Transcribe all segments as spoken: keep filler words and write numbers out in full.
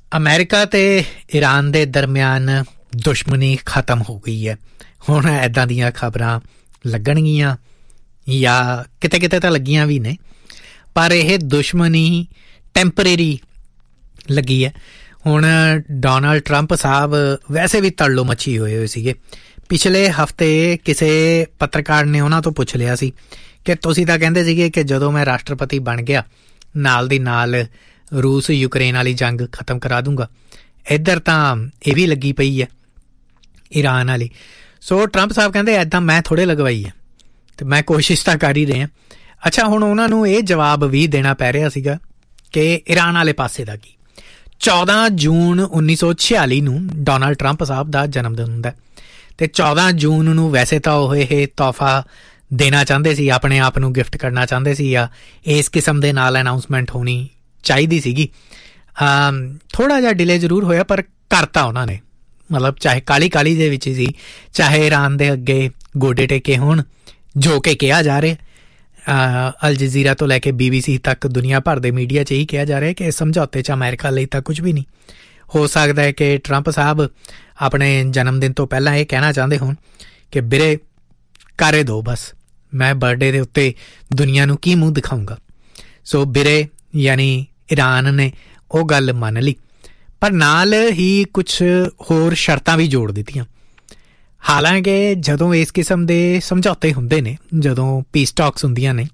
America ਤੇ Iran ਦੇ ਦਰਮਿਆਨ ਦੁਸ਼ਮਣੀ ਖਤਮ ਹੋ ਗਈ ਹੈ। ਹੁਣ ਇੱਦਾਂ ਦੀਆਂ ਖਬਰਾਂ ਲੱਗਣਗੀਆਂ ਜਾਂ ਕਿਤੇ ਕਿਤੇ ਤਾਂ ਲੱਗੀਆਂ ਵੀ ਨੇ, ਪਰ ਇਹ ਦੁਸ਼ਮਣੀ ਟੈਂਪਰੇਰੀ ਲੱਗੀ ਹੈ। ਹੁਣ ਡੋਨਾਲਡ ਟਰੰਪ ਸਾਹਿਬ ਵੈਸੇ ਵੀ ਤੜਲੋ ਮੱਛੀ ਹੋਏ ਹੋਏ ਸੀਗੇ। ਪਿਛਲੇ ਹਫ਼ਤੇ ਕਿਸੇ ਪੱਤਰਕਾਰ ਨੇ ਉਹਨਾਂ ਤੋਂ ਪੁੱਛ ਲਿਆ ਸੀ ਕਿ ਤੁਸੀਂ ਤਾਂ ਕਹਿੰਦੇ ਸੀਗੇ ਕਿ ਜਦੋਂ ਮੈਂ ਰਾਸ਼ਟਰਪਤੀ ਬਣ ਗਿਆ ਨਾਲ ਦੀ ਨਾਲ ਰੂਸ ਯੂਕਰੇਨ ਵਾਲੀ ਜੰਗ ਖਤਮ ਕਰਾ ਦੂੰਗਾ। ਇੱਧਰ ਤਾਂ ਇਹ ਵੀ ਲੱਗੀ ਪਈ ਹੈ ਈਰਾਨ ਵਾਲੀ। ਸੋ ਟਰੰਪ ਸਾਹਿਬ ਕਹਿੰਦੇ ਇੱਦਾਂ ਮੈਂ ਥੋੜ੍ਹੇ ਲਗਵਾਈ ਹੈ ਅਤੇ ਮੈਂ ਕੋਸ਼ਿਸ਼ ਤਾਂ ਕਰ ਹੀ ਰਿਹਾ। ਅੱਛਾ, ਹੁਣ ਉਹਨਾਂ ਨੂੰ ਇਹ ਜਵਾਬ ਵੀ ਦੇਣਾ ਪੈ ਰਿਹਾ ਸੀਗਾ ਕਿ ਈਰਾਨ ਵਾਲੇ ਪਾਸੇ ਦਾ ਕੀ। ਚੌਦਾਂ ਜੂਨ ਉੱਨੀ ਸੌ ਛਿਆਲੀ ਨੂੰ ਡੋਨਾਲਡ ਟਰੰਪ ਸਾਹਿਬ ਦਾ ਜਨਮ ਦਿਨ ਹੁੰਦਾ ਅਤੇ ਚੌਦਾਂ ਜੂਨ ਨੂੰ ਵੈਸੇ ਤਾਂ ਉਹ ਇਹ ਤੋਹਫਾ ਦੇਣਾ ਚਾਹੁੰਦੇ ਸੀ, ਆਪਣੇ ਆਪ ਨੂੰ ਗਿਫਟ ਕਰਨਾ ਚਾਹੁੰਦੇ ਸੀ ਜਾਂ ਇਸ ਕਿਸਮ ਦੇ ਨਾਲ ਅਨਾਊਂਸਮੈਂਟ ਹੋਣੀ ਚਾਹੀਦੀ ਸੀਗੀ। ਥੋੜ੍ਹਾ ਜਿਹਾ ਡਿਲੇ ਜ਼ਰੂਰ ਹੋਇਆ ਪਰ ਕਰਤਾ ਉਹਨਾਂ ਨੇ, ਮਤਲਬ ਚਾਹੇ ਕਾਲੀ ਕਾਲੀ ਦੇ ਵਿੱਚ ਸੀ, ਚਾਹੇ ਈਰਾਨ ਦੇ ਅੱਗੇ ਗੋਡੇ ਟੇਕੇ ਹੋਣ, ਜੋ ਕਿ ਕਿਹਾ ਜਾ ਰਿਹਾ ਅਲ ਜਜ਼ੀਰਾ ਤੋਂ ਲੈ ਕੇ ਬੀ ਬੀ ਸੀ ਤੱਕ ਦੁਨੀਆ ਭਰ ਦੇ ਮੀਡੀਆ 'ਚ ਇਹੀ ਕਿਹਾ ਜਾ ਰਿਹਾ ਕਿ ਇਸ ਸਮਝੌਤੇ 'ਚ ਅਮਰੀਕਾ ਲਈ ਤਾਂ ਕੁਝ ਵੀ ਨਹੀਂ ਹੋ ਸਕਦਾ ਹੈ। ਕਿ ਟਰੰਪ ਸਾਹਿਬ ਆਪਣੇ ਜਨਮ ਦਿਨ ਤੋਂ ਪਹਿਲਾਂ ਇਹ ਕਹਿਣਾ ਚਾਹੁੰਦੇ ਹੋਣ ਕਿ ਵੀਰੇ ਕਰ ਦਿਓ, ਬਸ ਮੈਂ ਬਰਥਡੇ ਦੇ ਉੱਤੇ ਦੁਨੀਆ ਨੂੰ ਕੀ ਮੂੰਹ ਦਿਖਾਊਂਗਾ। ਸੋ ਵੀਰੇ ਯਾਨੀ ਈਰਾਨ ਨੇ ਉਹ ਗੱਲ ਮੰਨ ਲਈ, ਪਰ ਨਾਲ ਹੀ ਕੁਛ ਹੋਰ ਸ਼ਰਤਾਂ ਵੀ ਜੋੜ ਦਿੱਤੀਆਂ। ਹਾਲਾਂਕਿ ਜਦੋਂ ਇਸ ਕਿਸਮ ਦੇ ਸਮਝੌਤੇ ਹੁੰਦੇ ਨੇ, ਜਦੋਂ ਪੀਸ ਟਾਕਸ ਹੁੰਦੀਆਂ ਨੇ,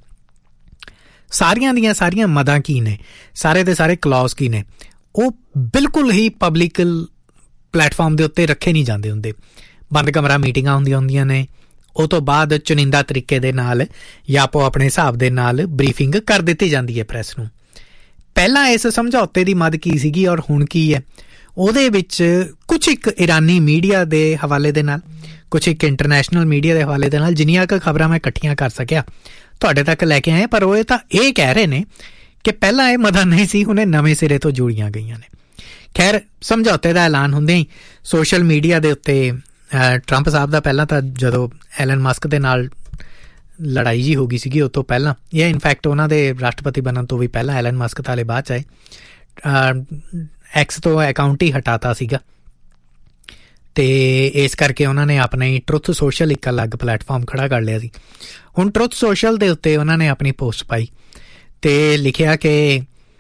ਸਾਰੀਆਂ ਦੀਆਂ ਸਾਰੀਆਂ ਮਦਾਂ ਕੀ ਨੇ, ਸਾਰੇ ਦੇ ਸਾਰੇ ਕਲੌਜ਼ ਕੀ ਨੇ, ਉਹ ਬਿਲਕੁਲ ਹੀ ਪਬਲਿਕਲ ਪਲੇਟਫਾਰਮ ਦੇ ਉੱਤੇ ਰੱਖੇ ਨਹੀਂ ਜਾਂਦੇ ਹੁੰਦੇ। ਬੰਦ ਕਮਰਾ ਮੀਟਿੰਗਾਂ ਹੁੰਦੀਆਂ ਹੁੰਦੀਆਂ ਨੇ, ਉਹ ਤੋਂ ਬਾਅਦ ਚੁਣਿੰਦਾ ਤਰੀਕੇ ਦੇ ਨਾਲ ਜਾਂ ਆਪੋ ਆਪਣੇ ਹਿਸਾਬ ਦੇ ਨਾਲ ਬਰੀਫਿੰਗ ਕਰ ਦਿੱਤੀ ਜਾਂਦੀ ਹੈ ਪ੍ਰੈਸ ਨੂੰ। ਪਹਿਲਾਂ ਇਸ ਸਮਝੌਤੇ ਦੀ ਮਦ ਕੀ ਸੀਗੀ ਔਰ ਹੁਣ ਕੀ ਹੈ, ਉਹਦੇ ਵਿੱਚ ਕੁਛ ਇੱਕ ਇਰਾਨੀ ਮੀਡੀਆ ਦੇ ਹਵਾਲੇ ਦੇ ਨਾਲ, ਕੁਛ ਇੱਕ ਇੰਟਰਨੈਸ਼ਨਲ ਮੀਡੀਆ ਦੇ ਹਵਾਲੇ ਦੇ ਨਾਲ ਜਿੰਨੀਆਂ ਕੁ ਖਬਰਾਂ ਮੈਂ ਇਕੱਠੀਆਂ ਕਰ ਸਕਿਆ ਤੁਹਾਡੇ ਤੱਕ ਲੈ ਕੇ ਆਏ। ਪਰ ਉਹ ਤਾਂ ਇਹ ਕਹਿ ਰਹੇ ਨੇ ਕਿ ਪਹਿਲਾਂ ਇਹ ਮਦਾਂ ਨਹੀਂ ਸੀ, ਹੁਣੇ ਨਵੇਂ ਸਿਰੇ ਤੋਂ ਜੋੜੀਆਂ ਗਈਆਂ ਨੇ। ਖੈਰ, ਸਮਝੌਤੇ ਦਾ ਐਲਾਨ ਹੁੰਦੇ ਹੀ ਸੋਸ਼ਲ ਮੀਡੀਆ ਦੇ ਉੱਤੇ ਟਰੰਪ ਸਾਹਿਬ ਦਾ ਪਹਿਲਾਂ ਤਾਂ ਜਦੋਂ ਐਲਨ ਮਸਕ ਦੇ ਨਾਲ ਲੜਾਈ ਜੀ ਹੋ ਗਈ ਸੀਗੀ ਉਹ ਤੋਂ ਪਹਿਲਾਂ, ਇਹ ਇਨਫੈਕਟ ਉਹਨਾਂ ਦੇ ਰਾਸ਼ਟਰਪਤੀ ਬਣਨ ਤੋਂ ਵੀ ਪਹਿਲਾਂ, ਐਲਨ ਮਸਕ ਤਾਂ ਹਲੇ ਬਾਅਦ 'ਚ ਆਏ, ਐਕਸ ਤੋਂ ਅਕਾਊਂਟ ਹੀ ਹਟਾਤਾ ਸੀਗਾ ਅਤੇ ਇਸ ਕਰਕੇ ਉਹਨਾਂ ਨੇ ਆਪਣਾ ਹੀ ਟਰੁੱਥ ਸੋਸ਼ਲ ਇੱਕ ਅਲੱਗ ਪਲੇਟਫਾਰਮ ਖੜ੍ਹਾ ਕਰ ਲਿਆ ਸੀ। ਹੁਣ ਟਰੁੱਥ ਸੋਸ਼ਲ ਦੇ ਉੱਤੇ ਉਹਨਾਂ ਨੇ ਆਪਣੀ ਪੋਸਟ ਪਾਈ ਅਤੇ ਲਿਖਿਆ ਕਿ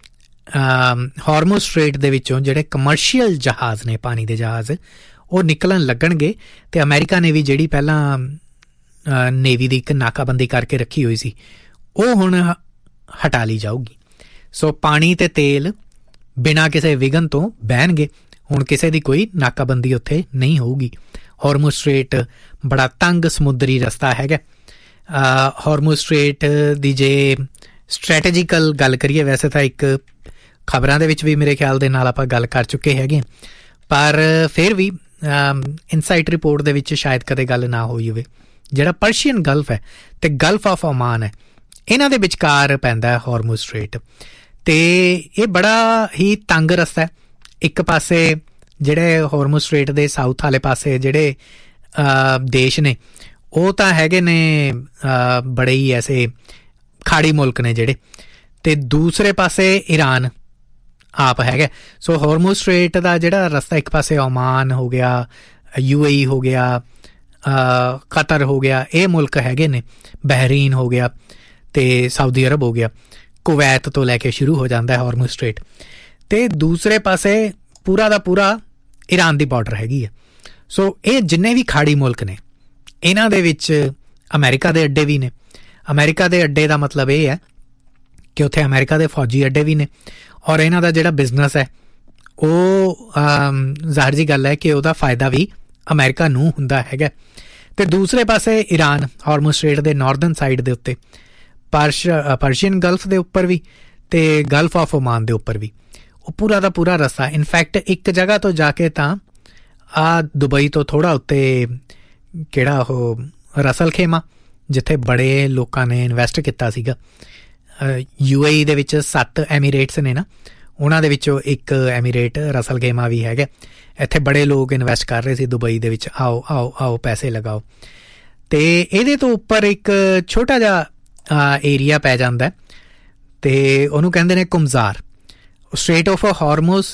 ਹਾਰਮੁਜ਼ ਸਟ੍ਰੇਟ ਦੇ ਵਿੱਚੋਂ ਜਿਹੜੇ ਕਮਰਸ਼ੀਅਲ ਜਹਾਜ਼ ਨੇ, ਪਾਣੀ ਦੇ ਜਹਾਜ਼, ਉਹ ਨਿਕਲਣ ਲੱਗਣਗੇ ਅਤੇ ਅਮਰੀਕਾ ਨੇ ਵੀ ਜਿਹੜੀ ਪਹਿਲਾਂ ਨੇਵੀ ਦੀ ਇੱਕ ਨਾਕਾਬੰਦੀ ਕਰਕੇ ਰੱਖੀ ਹੋਈ ਸੀ ਉਹ ਹੁਣ ਹਟਾ ਲਈ ਜਾਊਗੀ। ਸੋ ਪਾਣੀ ਅਤੇ ਤੇਲ ਬਿਨਾਂ ਕਿਸੇ ਵਿਘਨ ਤੋਂ ਬਹਿਣਗੇ। ਹੁਣ ਕਿਸੇ ਦੀ ਕੋਈ ਨਾਕਾਬੰਦੀ ਉੱਥੇ ਨਹੀਂ ਹੋਊਗੀ। ਹਾਰਮੁਜ਼ ਸਟ੍ਰੇਟ ਬੜਾ ਤੰਗ ਸਮੁੰਦਰੀ ਰਸਤਾ ਹੈਗਾ। ਹਾਰਮੁਜ਼ ਸਟ੍ਰੇਟ ਦੀ ਜੇ ਸਟ੍ਰੈਟੇਜੀਕਲ ਗੱਲ ਕਰੀਏ, ਵੈਸੇ ਤਾਂ ਇੱਕ ਖਬਰਾਂ ਦੇ ਵਿੱਚ ਵੀ ਮੇਰੇ ਖਿਆਲ ਦੇ ਨਾਲ ਆਪਾਂ ਗੱਲ ਕਰ ਚੁੱਕੇ ਹੈਗੇ, ਪਰ ਫਿਰ ਵੀ ਇਨਸਾਈਟ ਰਿਪੋਰਟ ਦੇ ਵਿੱਚ ਸ਼ਾਇਦ ਕਦੇ ਗੱਲ ਨਾ ਹੋਈ ਹੋਵੇ। ਜਿਹੜਾ ਪਰਸ਼ੀਅਨ ਗਲਫ ਹੈ ਅਤੇ ਗਲਫ ਆਫ ਓਮਾਨ ਹੈ, ਇਹਨਾਂ ਦੇ ਵਿਚਕਾਰ ਪੈਂਦਾ ਹੈ ਹਾਰਮੁਜ਼ ਸਟ੍ਰੇਟ ਅਤੇ ਇਹ ਬੜਾ ਹੀ ਤੰਗ ਰਸਤਾ ਹੈ। ਇੱਕ ਪਾਸੇ ਜਿਹੜੇ ਹਾਰਮੁਜ਼ ਸਟ੍ਰੇਟ ਦੇ ਸਾਊਥ ਵਾਲੇ ਪਾਸੇ ਜਿਹੜੇ ਦੇਸ਼ ਨੇ ਉਹ ਤਾਂ ਹੈਗੇ ਨੇ ਬੜੇ ਹੀ ਐਸੇ ਖਾੜੀ ਮੁਲਕ ਨੇ ਜਿਹੜੇ, ਅਤੇ ਦੂਸਰੇ ਪਾਸੇ ਈਰਾਨ ਆਪ ਹੈਗਾ। ਸੋ ਹਾਰਮੁਜ਼ ਸਟ੍ਰੇਟ ਦਾ ਜਿਹੜਾ ਰਸਤਾ, ਇੱਕ ਪਾਸੇ ਓਮਾਨ ਹੋ ਗਿਆ, ਯੂ ਏ ਈ ਹੋ ਗਿਆ, ਕਤਰ ਹੋ ਗਿਆ, ਇਹ ਮੁਲਕ ਹੈਗੇ ਨੇ, ਬਹਿਰੀਨ ਹੋ ਗਿਆ ਅਤੇ ਸਾਊਦੀ ਅਰਬ ਹੋ ਗਿਆ, ਕੁਵੈਤ ਤੋਂ ਲੈ ਕੇ ਸ਼ੁਰੂ ਹੋ ਜਾਂਦਾ ਹੈ ਹਾਰਮੁਜ਼ ਸਟ੍ਰੇਟ, ਅਤੇ ਦੂਸਰੇ ਪਾਸੇ ਪੂਰਾ ਦਾ ਪੂਰਾ ਈਰਾਨ ਦੀ ਬਾਰਡਰ ਹੈਗੀ ਹੈ। ਸੋ ਇਹ ਜਿੰਨੇ ਵੀ ਖਾੜੀ ਮੁਲਕ ਨੇ ਇਹਨਾਂ ਦੇ ਵਿੱਚ ਅਮਰੀਕਾ ਦੇ ਅੱਡੇ ਵੀ ਨੇ। ਅਮਰੀਕਾ ਦੇ ਅੱਡੇ ਦਾ ਮਤਲਬ ਇਹ ਹੈ ਕਿ ਉੱਥੇ ਅਮਰੀਕਾ ਦੇ ਫੌਜੀ ਅੱਡੇ ਵੀ ਨੇ ਔਰ ਇਹਨਾਂ ਦਾ ਜਿਹੜਾ ਬਿਜ਼ਨਸ ਹੈ ਉਹ ਜ਼ਾਹਿਰ ਜੀ ਗੱਲ ਹੈ ਕਿ ਉਹਦਾ ਫਾਇਦਾ ਵੀ ਅਮਰੀਕਾ ਨੂੰ ਹੁੰਦਾ ਹੈਗਾ। ਅਤੇ ਦੂਸਰੇ ਪਾਸੇ ਈਰਾਨ ਹਾਰਮੁਜ਼ ਸਟ੍ਰੇਟ ਦੇ ਨਾਰਦਰਨ ਸਾਈਡ ਦੇ ਉੱਤੇ, ਪਰਸ਼ ਪਰਸ਼ੀਅਨ ਗਲਫ ਦੇ ਉੱਪਰ ਵੀ ਅਤੇ ਗਲਫ ਆਫ ਓਮਾਨ ਦੇ ਉੱਪਰ ਵੀ, ਉਹ ਪੂਰਾ ਦਾ ਪੂਰਾ ਰਸਤਾ। ਇਨਫੈਕਟ ਇੱਕ ਜਗ੍ਹਾ ਤੋਂ ਜਾ ਕੇ ਤਾਂ ਆ ਦੁਬਈ ਤੋਂ ਥੋੜ੍ਹਾ ਉੱਤੇ ਕਿਹੜਾ ਉਹ ਰਸਲ ਖੇਮਾ, ਜਿੱਥੇ ਬੜੇ ਲੋਕਾਂ ਨੇ ਇਨਵੈਸਟ ਕੀਤਾ ਸੀਗਾ। ਯੂ ਏ ਈ ਦੇ ਵਿੱਚ ਸੱਤ ਐਮੀਰੇਟਸ ਨੇ ਨਾ, ਉਹਨਾਂ ਦੇ ਵਿੱਚੋਂ ਇੱਕ ਐਮੀਰੇਟ ਰਸਲ ਖੇਮਾ ਵੀ ਹੈਗਾ। ਇੱਥੇ ਬੜੇ ਲੋਕ ਇਨਵੈਸਟ ਕਰ ਰਹੇ ਸੀ ਦੁਬਈ ਦੇ ਵਿੱਚ, ਆਓ ਆਓ ਆਓ ਪੈਸੇ ਲਗਾਓ। ਅਤੇ ਇਹਦੇ ਤੋਂ ਉੱਪਰ ਇੱਕ ਛੋਟਾ ਜਿਹਾ ਏਰੀਆ ਪੈ ਜਾਂਦਾ ਅਤੇ ਉਹਨੂੰ ਕਹਿੰਦੇ ਨੇ ਕੁਮਜ਼ਾਰ। ਸਟ੍ਰੇਟ ਆਫ ਹਾਰਮੁਜ਼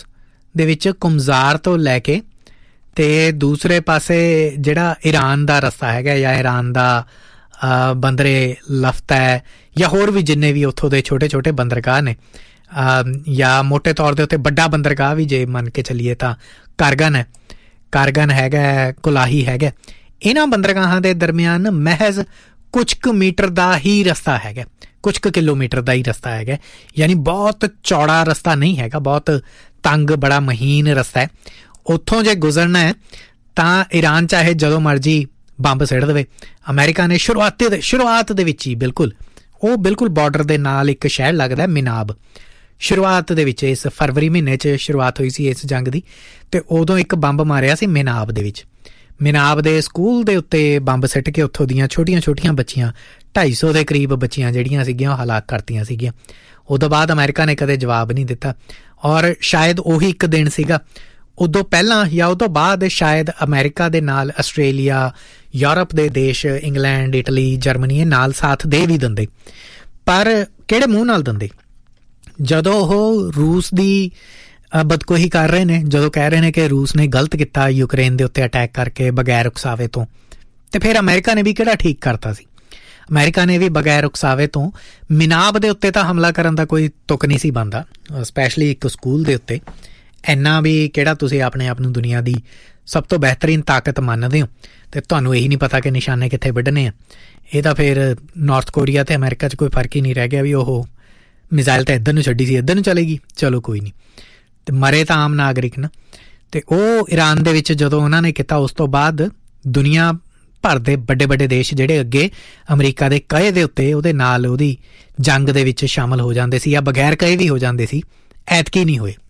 ਦੇ ਵਿੱਚ ਕੁਮਜ਼ਾਰ ਤੋਂ ਲੈ ਕੇ ਤੇ ਦੂਸਰੇ ਪਾਸੇ ਜਿਹੜਾ ਈਰਾਨ ਦਾ ਰਸਤਾ ਹੈਗਾ ਜਾਂ ਈਰਾਨ ਦਾ ਬੰਦਰੇ ਲਫਤ ਹੈ ਜਾਂ ਹੋਰ ਵੀ ਜਿੰਨੇ ਵੀ ਉੱਥੋਂ ਦੇ ਛੋਟੇ ਛੋਟੇ ਬੰਦਰਗਾਹ ਨੇ, ਜਾਂ ਮੋਟੇ ਤੌਰ ਦੇ ਉੱਤੇ ਵੱਡਾ ਬੰਦਰਗਾਹ ਵੀ ਜੇ ਮੰਨ ਕੇ ਚੱਲੀਏ ਤਾਂ ਕਾਰਗਨ ਹੈ, ਕਾਰਗਨ ਹੈਗਾ, ਕੁਲਾਹੀ ਹੈਗਾ। ਇਹਨਾਂ ਬੰਦਰਗਾਹਾਂ ਦੇ ਦਰਮਿਆਨ ਮਹਿਜ਼ ਕੁਛ ਕੁ ਮੀਟਰ ਦਾ ਹੀ ਰਸਤਾ ਹੈਗਾ, ਕੁਛ ਕੁ ਕਿਲੋਮੀਟਰ ਦਾ ਹੀ ਰਸਤਾ ਹੈਗਾ, ਯਾਨੀ ਬਹੁਤ ਚੌੜਾ ਰਸਤਾ ਨਹੀਂ ਹੈਗਾ, ਬਹੁਤ ਤੰਗ ਬੜਾ ਮਹੀਨ ਰਸਤਾ ਹੈ। ਉੱਥੋਂ ਜੇ ਗੁਜ਼ਰਨਾ ਹੈ ਤਾਂ ਈਰਾਨ ਚਾਹੇ ਜਦੋਂ ਮਰਜ਼ੀ ਬੰਬ ਸਿੱਟ ਦੇਵੇ। ਅਮਰੀਕਾ ਨੇ ਸ਼ੁਰੂਆਤੀ ਦੇ ਸ਼ੁਰੂਆਤ ਦੇ ਵਿੱਚ ਹੀ ਬਿਲਕੁਲ ਉਹ ਬਿਲਕੁਲ ਬਾਰਡਰ ਦੇ ਨਾਲ ਇੱਕ ਸ਼ਹਿਰ ਲੱਗਦਾ ਮਿਨਾਬ, ਸ਼ੁਰੂਆਤ ਦੇ ਵਿੱਚ ਇਸ ਫਰਵਰੀ ਮਹੀਨੇ 'ਚ ਸ਼ੁਰੂਆਤ ਹੋਈ ਸੀ ਇਸ ਜੰਗ ਦੀ, ਅਤੇ ਉਦੋਂ ਇੱਕ ਬੰਬ ਮਾਰਿਆ ਸੀ ਮਿਨਾਬ ਦੇ ਵਿੱਚ। ਮਿਨਾਬ ਦੇ ਸਕੂਲ ਦੇ ਉੱਤੇ ਬੰਬ ਸਿੱਟ ਕੇ ਉੱਥੋਂ ਦੀਆਂ ਛੋਟੀਆਂ ਛੋਟੀਆਂ ਬੱਚੀਆਂ, ਢਾਈ ਸੌ ਦੇ ਕਰੀਬ ਬੱਚੀਆਂ ਜਿਹੜੀਆਂ ਸੀਗੀਆਂ ਉਹ ਹਲਾਕ ਕਰਤੀਆਂ ਸੀਗੀਆਂ। ਉਦੋਂ ਬਾਅਦ ਅਮਰੀਕਾ ਨੇ ਕਦੇ ਜਵਾਬ ਨਹੀਂ ਦਿੱਤਾ, ਔਰ ਸ਼ਾਇਦ ਉਹੀ ਇੱਕ ਦਿਨ ਸੀਗਾ, ਉਦੋਂ ਪਹਿਲਾਂ ਜਾਂ ਉਹ ਤੋਂ ਬਾਅਦ ਸ਼ਾਇਦ ਅਮਰੀਕਾ ਦੇ ਨਾਲ ਆਸਟ੍ਰੇਲੀਆ, ਯੂਰਪ ਦੇ ਦੇਸ਼, ਇੰਗਲੈਂਡ, ਇਟਲੀ, ਜਰਮਨੀ ਇਹ ਨਾਲ ਸਾਥ ਦੇ ਵੀ ਦਿੰਦੇ, ਪਰ ਕਿਹੜੇ ਮੂੰਹ ਨਾਲ ਦਿੰਦੇ? ਜਦੋਂ ਉਹ ਰੂਸ ਦੀ ਬਦਕੋਹੀ ਕਰ ਰਹੇ ਨੇ, ਜਦੋਂ ਕਹਿ ਰਹੇ ਨੇ ਕਿ ਰੂਸ ਨੇ ਗਲਤ ਕੀਤਾ ਯੂਕਰੇਨ ਦੇ ਉੱਤੇ ਅਟੈਕ ਕਰਕੇ ਬਗੈਰ ਉਕਸਾਵੇ ਤੋਂ, ਤੇ ਫਿਰ ਅਮਰੀਕਾ ਨੇ ਵੀ ਕਿਹੜਾ ਠੀਕ ਕਰਤਾ ਸੀ? ਅਮਰੀਕਾ ਨੇ ਵੀ ਬਗੈਰ ਉਕਸਾਵੇ ਤੋਂ ਮਿਨਾਬ ਦੇ ਉੱਤੇ ਤਾਂ ਹਮਲਾ ਕਰਨ ਦਾ ਕੋਈ ਤੁਕ ਨਹੀਂ ਸੀ ਬਣਦਾ, ਸਪੈਸ਼ਲੀ ਇੱਕ ਸਕੂਲ ਦੇ ਉੱਤੇ। ਇੰਨਾ ਵੀ ਕਿਹੜਾ ਤੁਸੀਂ ਆਪਣੇ ਆਪ ਨੂੰ ਦੁਨੀਆ ਦੀ ਸਭ ਤੋਂ ਬਿਹਤਰੀਨ ਤਾਕਤ ਮੰਨਦੇ ਹੋ ਅਤੇ ਤੁਹਾਨੂੰ ਇਹੀ ਨਹੀਂ ਪਤਾ ਕਿ ਨਿਸ਼ਾਨੇ ਕਿੱਥੇ ਵੱਢਣੇ ਆ? ਇਹ ਤਾਂ ਫਿਰ ਨਾਰਥ ਕੋਰੀਆ ਅਤੇ ਅਮਰੀਕਾ 'ਚ ਕੋਈ ਫਰਕ ਹੀ ਨਹੀਂ ਰਹਿ ਗਿਆ ਵੀ ਉਹ ਮਿਜ਼ਾਈਲ ਤਾਂ ਇੱਧਰ ਨੂੰ ਛੱਡੀ ਸੀ ਇੱਧਰ ਨੂੰ ਚਲੇਗੀ, ਚਲੋ ਕੋਈ ਨਹੀਂ, ਅਤੇ ਮਰੇ ਤਾਂ ਆਮ ਨਾਗਰਿਕ ਨਾ। ਅਤੇ ਉਹ ਈਰਾਨ ਦੇ ਵਿੱਚ ਜਦੋਂ ਉਹਨਾਂ ਨੇ ਕੀਤਾ, ਉਸ ਤੋਂ ਬਾਅਦ ਦੁਨੀਆ ਭਰ ਦੇ ਵੱਡੇ ਵੱਡੇ ਦੇਸ਼ ਜਿਹੜੇ ਅੱਗੇ ਅਮਰੀਕਾ ਦੇ ਕਹੇ ਦੇ ਉੱਤੇ ਉਹਦੇ ਨਾਲ ਉਹਦੀ ਜੰਗ ਦੇ ਵਿੱਚ ਸ਼ਾਮਲ ਹੋ ਜਾਂਦੇ ਸੀ ਜਾਂ ਬਗੈਰ ਕਹੇ ਵੀ ਹੋ ਜਾਂਦੇ ਸੀ, ਐਤਕੀ ਨਹੀਂ ਹੋਏ।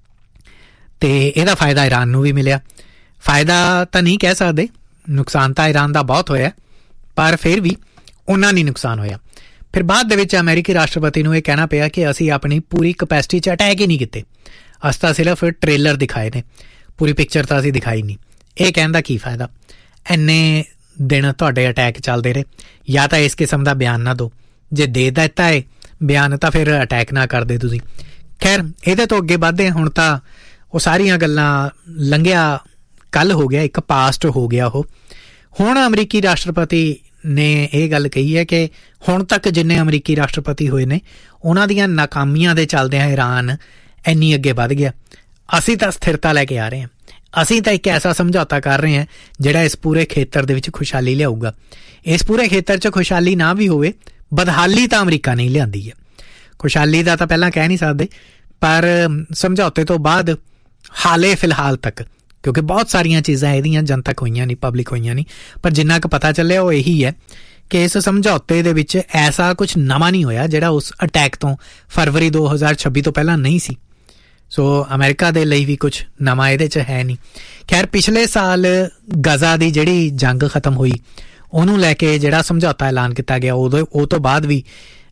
ਅਤੇ ਇਹਦਾ ਫਾਇਦਾ ਈਰਾਨ ਨੂੰ ਵੀ ਮਿਲਿਆ। ਫਾਇਦਾ ਤਾਂ ਨਹੀਂ ਕਹਿ ਸਕਦੇ, ਨੁਕਸਾਨ ਤਾਂ ਈਰਾਨ ਦਾ ਬਹੁਤ ਹੋਇਆ, ਪਰ ਫਿਰ ਵੀ ਓਨਾ ਨਹੀਂ ਨੁਕਸਾਨ ਹੋਇਆ। ਫਿਰ ਬਾਅਦ ਦੇ ਵਿੱਚ ਅਮਰੀਕੀ ਰਾਸ਼ਟਰਪਤੀ ਨੂੰ ਇਹ ਕਹਿਣਾ ਪਿਆ ਕਿ ਅਸੀਂ ਆਪਣੀ ਪੂਰੀ ਕਪੈਸਿਟੀ 'ਚ ਅਟੈਕ ਹੀ ਨਹੀਂ ਕੀਤੇ, ਅਸੀਂ ਤਾਂ ਸਿਰਫ ਟ੍ਰੇਲਰ ਦਿਖਾਏ ਨੇ, ਪੂਰੀ ਪਿਕਚਰ ਤਾਂ ਅਸੀਂ ਦਿਖਾਈ ਨਹੀਂ। ਇਹ ਕਹਿਣ ਦਾ ਕੀ ਫਾਇਦਾ? ਇੰਨੇ ਦਿਨ ਤੁਹਾਡੇ ਅਟੈਕ ਚੱਲਦੇ ਰਹੇ, ਜਾਂ ਤਾਂ ਇਸ ਕਿਸਮ ਦਾ ਬਿਆਨ ਨਾ ਦਿਓ, ਜੇ ਦੇ ਦਿੱਤਾ ਹੈ ਬਿਆਨ ਤਾਂ ਫਿਰ ਅਟੈਕ ਨਾ ਕਰਦੇ ਤੁਸੀਂ। ਖੈਰ ਇਹਦੇ ਤੋਂ ਅੱਗੇ ਵੱਧਦੇ। ਹੁਣ ਤਾਂ ਉਹ ਸਾਰੀਆਂ ਗੱਲਾਂ ਲੰਘਿਆ, ਕੱਲ੍ਹ ਹੋ ਗਿਆ, ਇੱਕ ਪਾਸਟ ਹੋ ਗਿਆ ਉਹ। ਹੁਣ ਅਮਰੀਕੀ ਰਾਸ਼ਟਰਪਤੀ ਨੇ ਇਹ ਗੱਲ ਕਹੀ ਹੈ ਕਿ ਹੁਣ ਤੱਕ ਜਿੰਨੇ ਅਮਰੀਕੀ ਰਾਸ਼ਟਰਪਤੀ ਹੋਏ ਨੇ ਉਹਨਾਂ ਦੀਆਂ ਨਾਕਾਮੀਆਂ ਦੇ ਚੱਲਦਿਆਂ ਈਰਾਨ ਇੰਨੀ ਅੱਗੇ ਵੱਧ ਗਿਆ। ਅਸੀਂ ਤਾਂ ਸਥਿਰਤਾ ਲੈ ਕੇ ਆ ਰਹੇ ਹਾਂ, ਅਸੀਂ ਤਾਂ ਇੱਕ ਐਸਾ ਸਮਝੌਤਾ ਕਰ ਰਹੇ ਹਾਂ ਜਿਹੜਾ ਇਸ ਪੂਰੇ ਖੇਤਰ ਦੇ ਵਿੱਚ ਖੁਸ਼ਹਾਲੀ ਲਿਆਊਗਾ। ਇਸ ਪੂਰੇ ਖੇਤਰ 'ਚ ਖੁਸ਼ਹਾਲੀ ਨਾ ਵੀ ਹੋਵੇ, ਬਦਹਾਲੀ ਤਾਂ ਅਮਰੀਕਾ ਨਹੀਂ ਲਿਆਂਦੀ ਹੈ। ਖੁਸ਼ਹਾਲੀ ਦਾ ਤਾਂ ਪਹਿਲਾਂ ਕਹਿ ਨਹੀਂ ਸਕਦੇ, ਪਰ ਸਮਝੌਤੇ ਤੋਂ ਬਾਅਦ ਹਾਲੇ ਫਿਲਹਾਲ ਤੱਕ, ਕਿਉਂਕਿ ਬਹੁਤ ਸਾਰੀਆਂ ਚੀਜ਼ਾਂ ਇਹਦੀਆਂ ਜਨਤਕ ਹੋਈਆਂ ਨਹੀਂ, ਪਬਲਿਕ ਹੋਈਆਂ ਨਹੀਂ, ਪਰ ਜਿੰਨਾ ਕੁ ਪਤਾ ਚੱਲਿਆ ਉਹ ਇਹੀ ਹੈ ਕਿ ਇਸ ਸਮਝੌਤੇ ਦੇ ਵਿੱਚ ਐਸਾ ਕੁਛ ਨਵਾਂ ਨਹੀਂ ਹੋਇਆ ਜਿਹੜਾ ਉਸ ਅਟੈਕ ਤੋਂ ਫਰਵਰੀ ਦੋ ਹਜ਼ਾਰ ਛੱਬੀ ਤੋਂ ਪਹਿਲਾਂ ਨਹੀਂ ਸੀ। ਸੋ ਅਮਰੀਕਾ ਦੇ ਲਈ ਵੀ ਕੁਛ ਨਵਾਂ ਇਹਦੇ 'ਚ ਹੈ ਨਹੀਂ। ਖੈਰ ਪਿਛਲੇ ਸਾਲ ਗਜ਼ਾ ਦੀ ਜਿਹੜੀ ਜੰਗ ਖਤਮ ਹੋਈ ਉਹਨੂੰ ਲੈ ਕੇ ਜਿਹੜਾ ਸਮਝੌਤਾ ਐਲਾਨ ਕੀਤਾ ਗਿਆ, ਉਦੋਂ ਉਹ ਤੋਂ ਬਾਅਦ ਵੀ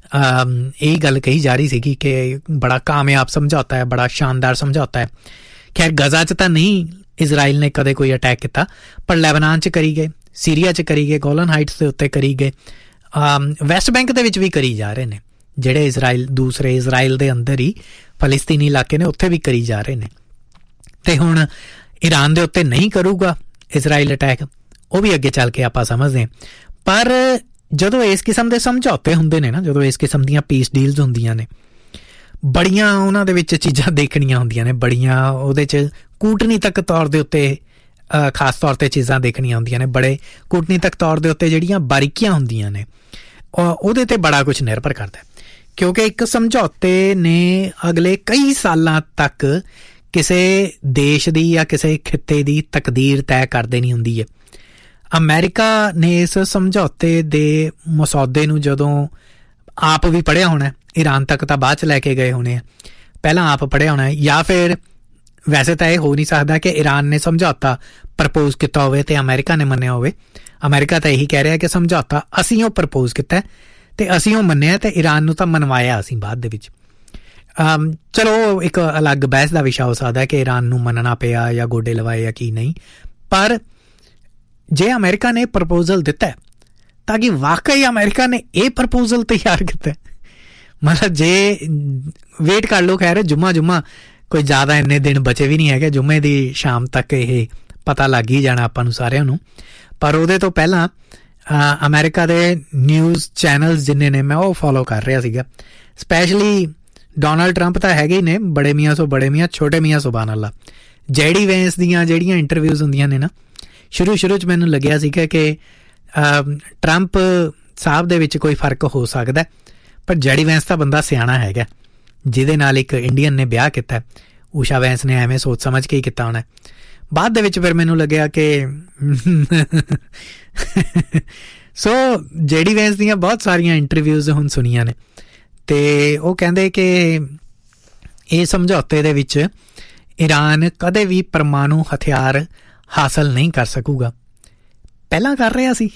ਇਹ ਗੱਲ ਕਹੀ ਜਾ ਰਹੀ ਸੀਗੀ ਕਿ ਬੜਾ ਕਾਮਯਾਬ ਸਮਝੌਤਾ ਹੈ, ਬੜਾ ਸ਼ਾਨਦਾਰ ਸਮਝੌਤਾ ਹੈ। ਖੈਰ ਗਜ਼ਾ 'ਚ ਤਾਂ ਨਹੀਂ ਇਜ਼ਰਾਈਲ ਨੇ ਕਦੇ ਕੋਈ ਅਟੈਕ ਕੀਤਾ, ਪਰ ਲੈਬਨਾਨ 'ਚ ਕਰੀ ਗਏ, ਸੀਰੀਆ 'ਚ ਕਰੀ ਗਏ, ਗੋਲਨ ਹਾਈਟਸ ਦੇ ਉੱਤੇ ਕਰੀ ਗਏ, ਵੈਸਟ ਬੈਂਕ ਦੇ ਵਿੱਚ ਵੀ ਕਰੀ ਜਾ ਰਹੇ ਨੇ, ਜਿਹੜੇ ਇਜ਼ਰਾਈਲ ਦੂਸਰੇ ਇਜ਼ਰਾਈਲ ਦੇ ਅੰਦਰ ਹੀ ਫਲਸਤੀਨੀ ਇਲਾਕੇ ਨੇ ਉੱਥੇ ਵੀ ਕਰੀ ਜਾ ਰਹੇ ਨੇ। ਅਤੇ ਹੁਣ ਈਰਾਨ ਦੇ ਉੱਤੇ ਨਹੀਂ ਕਰੂਗਾ ਇਜ਼ਰਾਈਲ ਅਟੈਕ, ਉਹ ਵੀ ਅੱਗੇ ਚੱਲ ਕੇ ਆਪਾਂ ਸਮਝਦੇ ਹਾਂ। ਪਰ ਜਦੋਂ ਇਸ ਕਿਸਮ ਦੇ ਸਮਝੌਤੇ ਹੁੰਦੇ ਨੇ ਨਾ, ਜਦੋਂ ਇਸ ਕਿਸਮ ਦੀਆਂ ਪੀਸ ਡੀਲਸ ਹੁੰਦੀਆਂ ਨੇ, ਬੜੀਆਂ ਉਹਨਾਂ ਦੇ ਵਿੱਚ ਚੀਜ਼ਾਂ ਦੇਖਣੀਆਂ ਹੁੰਦੀਆਂ ਨੇ, ਬੜੀਆਂ ਉਹਦੇ 'ਚ ਕੂਟਨੀਤਕ ਤੌਰ ਦੇ ਉੱਤੇ ਖਾਸ ਤੌਰ 'ਤੇ ਚੀਜ਼ਾਂ ਦੇਖਣੀਆਂ ਹੁੰਦੀਆਂ ਨੇ, ਬੜੇ ਕੂਟਨੀਤਕ ਤੌਰ ਦੇ ਉੱਤੇ ਜਿਹੜੀਆਂ ਬਾਰੀਕੀਆਂ ਹੁੰਦੀਆਂ ਨੇ ਉਹਦੇ 'ਤੇ ਬੜਾ ਕੁਛ ਨਿਰਭਰ ਕਰਦਾ, ਕਿਉਂਕਿ ਇੱਕ ਸਮਝੌਤੇ ਨੇ ਅਗਲੇ ਕਈ ਸਾਲਾਂ ਤੱਕ ਕਿਸੇ ਦੇਸ਼ ਦੀ ਜਾਂ ਕਿਸੇ ਖਿੱਤੇ ਦੀ ਤਕਦੀਰ ਤੈਅ ਕਰ ਦੇਣੀ ਹੁੰਦੀ ਹੈ। ਅਮਰੀਕਾ ਨੇ ਇਸ ਸਮਝੌਤੇ ਦੇ ਮਸੌਦੇ ਨੂੰ ਜਦੋਂ ਆਪ ਵੀ ਪੜ੍ਹਿਆ ਹੋਣਾ, ਈਰਾਨ ਤੱਕ ਤਾਂ ਬਾਅਦ 'ਚ ਲੈ ਕੇ ਗਏ ਹੋਣੇ ਆ, ਪਹਿਲਾਂ ਆਪ ਪੜ੍ਹਿਆ ਹੋਣਾ, ਜਾਂ ਫਿਰ ਵੈਸੇ ਤਾਂ ਇਹ ਹੋ ਨਹੀਂ ਸਕਦਾ ਕਿ ਈਰਾਨ ਨੇ ਸਮਝੌਤਾ ਪ੍ਰਪੋਜ਼ ਕੀਤਾ ਹੋਵੇ ਅਤੇ ਅਮਰੀਕਾ ਨੇ ਮੰਨਿਆ ਹੋਵੇ। ਅਮਰੀਕਾ ਤਾਂ ਇਹੀ ਕਹਿ ਰਿਹਾ ਕਿ ਸਮਝੌਤਾ ਅਸੀਂ ਉਹ ਪ੍ਰਪੋਜ਼ ਕੀਤਾ ਅਤੇ ਅਸੀਂ ਉਹ ਮੰਨਿਆ ਅਤੇ ਈਰਾਨ ਨੂੰ ਤਾਂ ਮਨਵਾਇਆ ਅਸੀਂ ਬਾਅਦ ਦੇ ਵਿੱਚ। ਚਲੋ ਇੱਕ ਅਲੱਗ ਬਹਿਸ ਦਾ ਵਿਸ਼ਾ ਹੋ ਸਕਦਾ ਕਿ ਈਰਾਨ ਨੂੰ ਮੰਨਣਾ ਪਿਆ ਜਾਂ ਗੋਡੇ ਲਵਾਏ ਜਾਂ ਕੀ ਨਹੀਂ, ਪਰ ਜੇ ਅਮਰੀਕਾ ਨੇ ਪ੍ਰਪੋਜ਼ਲ ਦਿੱਤਾ ਤਾਂ ਕਿ ਵਾਕਈ ਅਮਰੀਕਾ ਨੇ ਇਹ ਪ੍ਰਪੋਜ਼ਲ ਤਿਆਰ ਕੀਤਾ, ਮਤਲਬ ਜੇ ਵੇਟ ਕਰ ਲਓ, ਖੈਰ ਜੁਮਾ ਜੁਮਾ ਕੋਈ ਜ਼ਿਆਦਾ ਇੰਨੇ ਦਿਨ ਬਚੇ ਵੀ ਨਹੀਂ ਹੈਗੇ, ਜੁਮੇ ਦੀ ਸ਼ਾਮ ਤੱਕ ਇਹ ਪਤਾ ਲੱਗ ਹੀ ਜਾਣਾ ਆਪਾਂ ਨੂੰ ਸਾਰਿਆਂ ਨੂੰ। ਪਰ ਉਹਦੇ ਤੋਂ ਪਹਿਲਾਂ ਅਮਰੀਕਾ ਦੇ ਨਿਊਜ਼ ਚੈਨਲਸ ਜਿੰਨੇ ਨੇ ਮੈਂ ਉਹ ਫੋਲੋ ਕਰ ਰਿਹਾ ਸੀਗਾ। ਸਪੈਸ਼ਲੀ ਡੋਨਾਲਡ ਟਰੰਪ ਤਾਂ ਹੈਗੇ ਹੀ ਨੇ, ਬੜੇ ਮੀਆਂ ਸੋ ਬੜੇ ਮੀਆਂ, ਛੋਟੇ ਮੀਆਂ ਸੁਭਾਨ ਅੱਲਾ। ਜੈਡੀ ਵੈਂਸ ਦੀਆਂ ਜਿਹੜੀਆਂ ਇੰਟਰਵਿਊਜ਼ ਹੁੰਦੀਆਂ ਨੇ ਨਾ, ਸ਼ੁਰੂ ਸ਼ੁਰੂ 'ਚ ਮੈਨੂੰ ਲੱਗਿਆ ਸੀਗਾ ਕਿ ਟਰੰਪ ਸਾਹਿਬ ਦੇ ਵਿੱਚ ਕੋਈ ਫਰਕ ਹੋ ਸਕਦਾ, ਪਰ ਜੈਡੀ ਵੈਂਸ ਤਾਂ ਬੰਦਾ ਸਿਆਣਾ ਹੈਗਾ, ਜਿਹਦੇ ਨਾਲ ਇੱਕ ਇੰਡੀਅਨ ਨੇ ਵਿਆਹ ਕੀਤਾ। ਊਸ਼ਾ ਵੈਂਸ ਨੇ ਐਵੇਂ ਸੋਚ ਸਮਝ ਕੇ ਹੀ ਕੀਤਾ ਹੋਣਾ। ਬਾਅਦ ਦੇ ਵਿੱਚ ਫਿਰ ਮੈਨੂੰ ਲੱਗਿਆ ਕਿ ਸੋ ਜੈਡੀ ਵੈਂਸ ਦੀਆਂ ਬਹੁਤ ਸਾਰੀਆਂ ਇੰਟਰਵਿਊਜ਼ ਹੁਣ ਸੁਣੀਆਂ ਨੇ, ਅਤੇ ਉਹ ਕਹਿੰਦੇ ਕਿ ਇਹ ਸਮਝੌਤੇ ਦੇ ਵਿੱਚ ਈਰਾਨ ਕਦੇ ਵੀ ਪਰਮਾਣੂ ਹਥਿਆਰ ਹਾਸਲ ਨਹੀਂ ਕਰ ਸਕੂਗਾ। ਪਹਿਲਾਂ ਕਰ ਰਿਹਾ ਸੀ,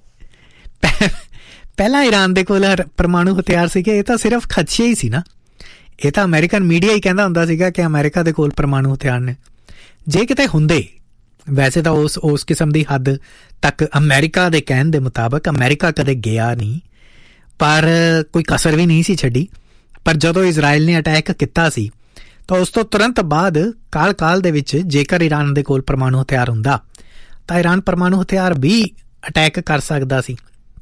ਪਹਿਲਾਂ ਈਰਾਨ ਦੇ ਕੋਲ ਪਰਮਾਣੂ ਹਥਿਆਰ ਸੀਗੇ। ਇਹ ਤਾਂ ਸਿਰਫ ਖਦਸ਼ੇ ਹੀ ਸੀ ਨਾ, ਇਹ ਤਾਂ ਅਮਰੀਕਨ ਮੀਡੀਆ ਹੀ ਕਹਿੰਦਾ ਹੁੰਦਾ ਸੀਗਾ ਕਿ ਅਮਰੀਕਾ ਦੇ ਕੋਲ ਪਰਮਾਣੂ ਹਥਿਆਰ ਨੇ। ਜੇ ਕਿਤੇ ਹੁੰਦੇ, ਵੈਸੇ ਤਾਂ ਉਸ ਉਸ ਕਿਸਮ ਦੀ ਹੱਦ ਤੱਕ ਅਮਰੀਕਾ ਦੇ ਕਹਿਣ ਦੇ ਮੁਤਾਬਕ ਅਮਰੀਕਾ ਕਦੇ ਗਿਆ ਨਹੀਂ, ਪਰ ਕੋਈ ਕਸਰ ਵੀ ਨਹੀਂ ਸੀ ਛੱਡੀ। ਪਰ ਜਦੋਂ ਇਜ਼ਰਾਈਲ ਨੇ ਅਟੈਕ ਕੀਤਾ ਸੀ ਤਾਂ ਉਸ ਤੋਂ ਤੁਰੰਤ ਬਾਅਦ ਕਾਲ ਕਾਲ ਦੇ ਵਿੱਚ ਜੇਕਰ ਈਰਾਨ ਦੇ ਕੋਲ ਪਰਮਾਣੂ ਹਥਿਆਰ ਹੁੰਦਾ ਤਾਂ ਈਰਾਨ ਪਰਮਾਣੂ ਹਥਿਆਰ ਵੀ ਅਟੈਕ ਕਰ ਸਕਦਾ ਸੀ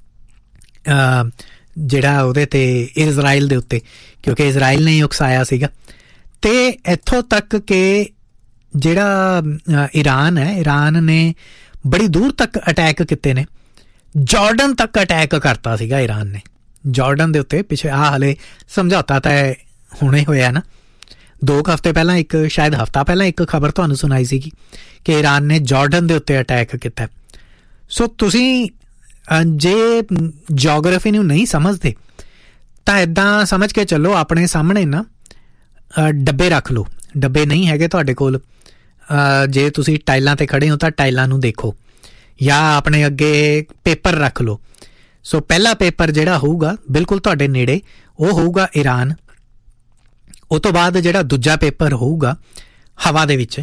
ਜਿਹੜਾ ਉਹਦੇ 'ਤੇ ਇਜ਼ਰਾਈਲ ਦੇ ਉੱਤੇ, ਕਿਉਂਕਿ ਇਜ਼ਰਾਈਲ ਨੇ ਹੀ ਉਕਸਾਇਆ ਸੀਗਾ। ਅਤੇ ਇੱਥੋਂ ਤੱਕ ਕਿ ਜਿਹੜਾ ਈਰਾਨ ਹੈ, ਈਰਾਨ ਨੇ ਬੜੀ ਦੂਰ ਤੱਕ ਅਟੈਕ ਕੀਤੇ ਨੇ। ਜਾਰਡਨ ਤੱਕ ਅਟੈਕ ਕਰਤਾ ਸੀਗਾ ਈਰਾਨ ਨੇ, ਜਾਰਡਨ ਦੇ ਉੱਤੇ। ਪਿੱਛੇ ਆਹ ਹਾਲੇ ਸਮਝੌਤਾ ਤਾਂ ਹੁਣੇ ਹੋਇਆ ਨਾ, ਦੋ ਕੁ ਹਫ਼ਤੇ ਪਹਿਲਾਂ, ਇੱਕ ਸ਼ਾਇਦ ਹਫ਼ਤਾ ਪਹਿਲਾਂ ਇੱਕ ਖਬਰ ਤੁਹਾਨੂੰ ਸੁਣਾਈ ਸੀਗੀ ਕਿ ਈਰਾਨ ਨੇ ਜਾਰਡਨ ਦੇ ਉੱਤੇ ਅਟੈਕ ਕੀਤਾ। ਸੋ ਤੁਸੀਂ ਜੇ ਜੀਓਗ੍ਰਾਫੀ ਨੂੰ ਨਹੀਂ ਸਮਝਦੇ ਤਾਂ ਇੱਦਾਂ ਸਮਝ ਕੇ ਚੱਲੋ, ਆਪਣੇ ਸਾਹਮਣੇ ਨਾ ਡੱਬੇ ਰੱਖ ਲਓ। ਡੱਬੇ ਨਹੀਂ ਹੈਗੇ ਤੁਹਾਡੇ ਕੋਲ, ਜੇ ਤੁਸੀਂ ਟਾਈਲਾਂ 'ਤੇ ਖੜ੍ਹੇ ਹੋ ਤਾਂ ਟਾਈਲਾਂ ਨੂੰ ਦੇਖੋ, ਜਾਂ ਆਪਣੇ ਅੱਗੇ ਪੇਪਰ ਰੱਖ ਲਓ। ਸੋ ਪਹਿਲਾ ਪੇਪਰ ਜਿਹੜਾ ਹੋਊਗਾ ਬਿਲਕੁਲ ਤੁਹਾਡੇ ਨੇੜੇ, ਉਹ ਹੋਊਗਾ ਈਰਾਨ। ਉਹ ਤੋਂ ਬਾਅਦ ਜਿਹੜਾ ਦੂਜਾ ਪੇਪਰ ਹੋਊਗਾ ਹਵਾ ਦੇ ਵਿੱਚ,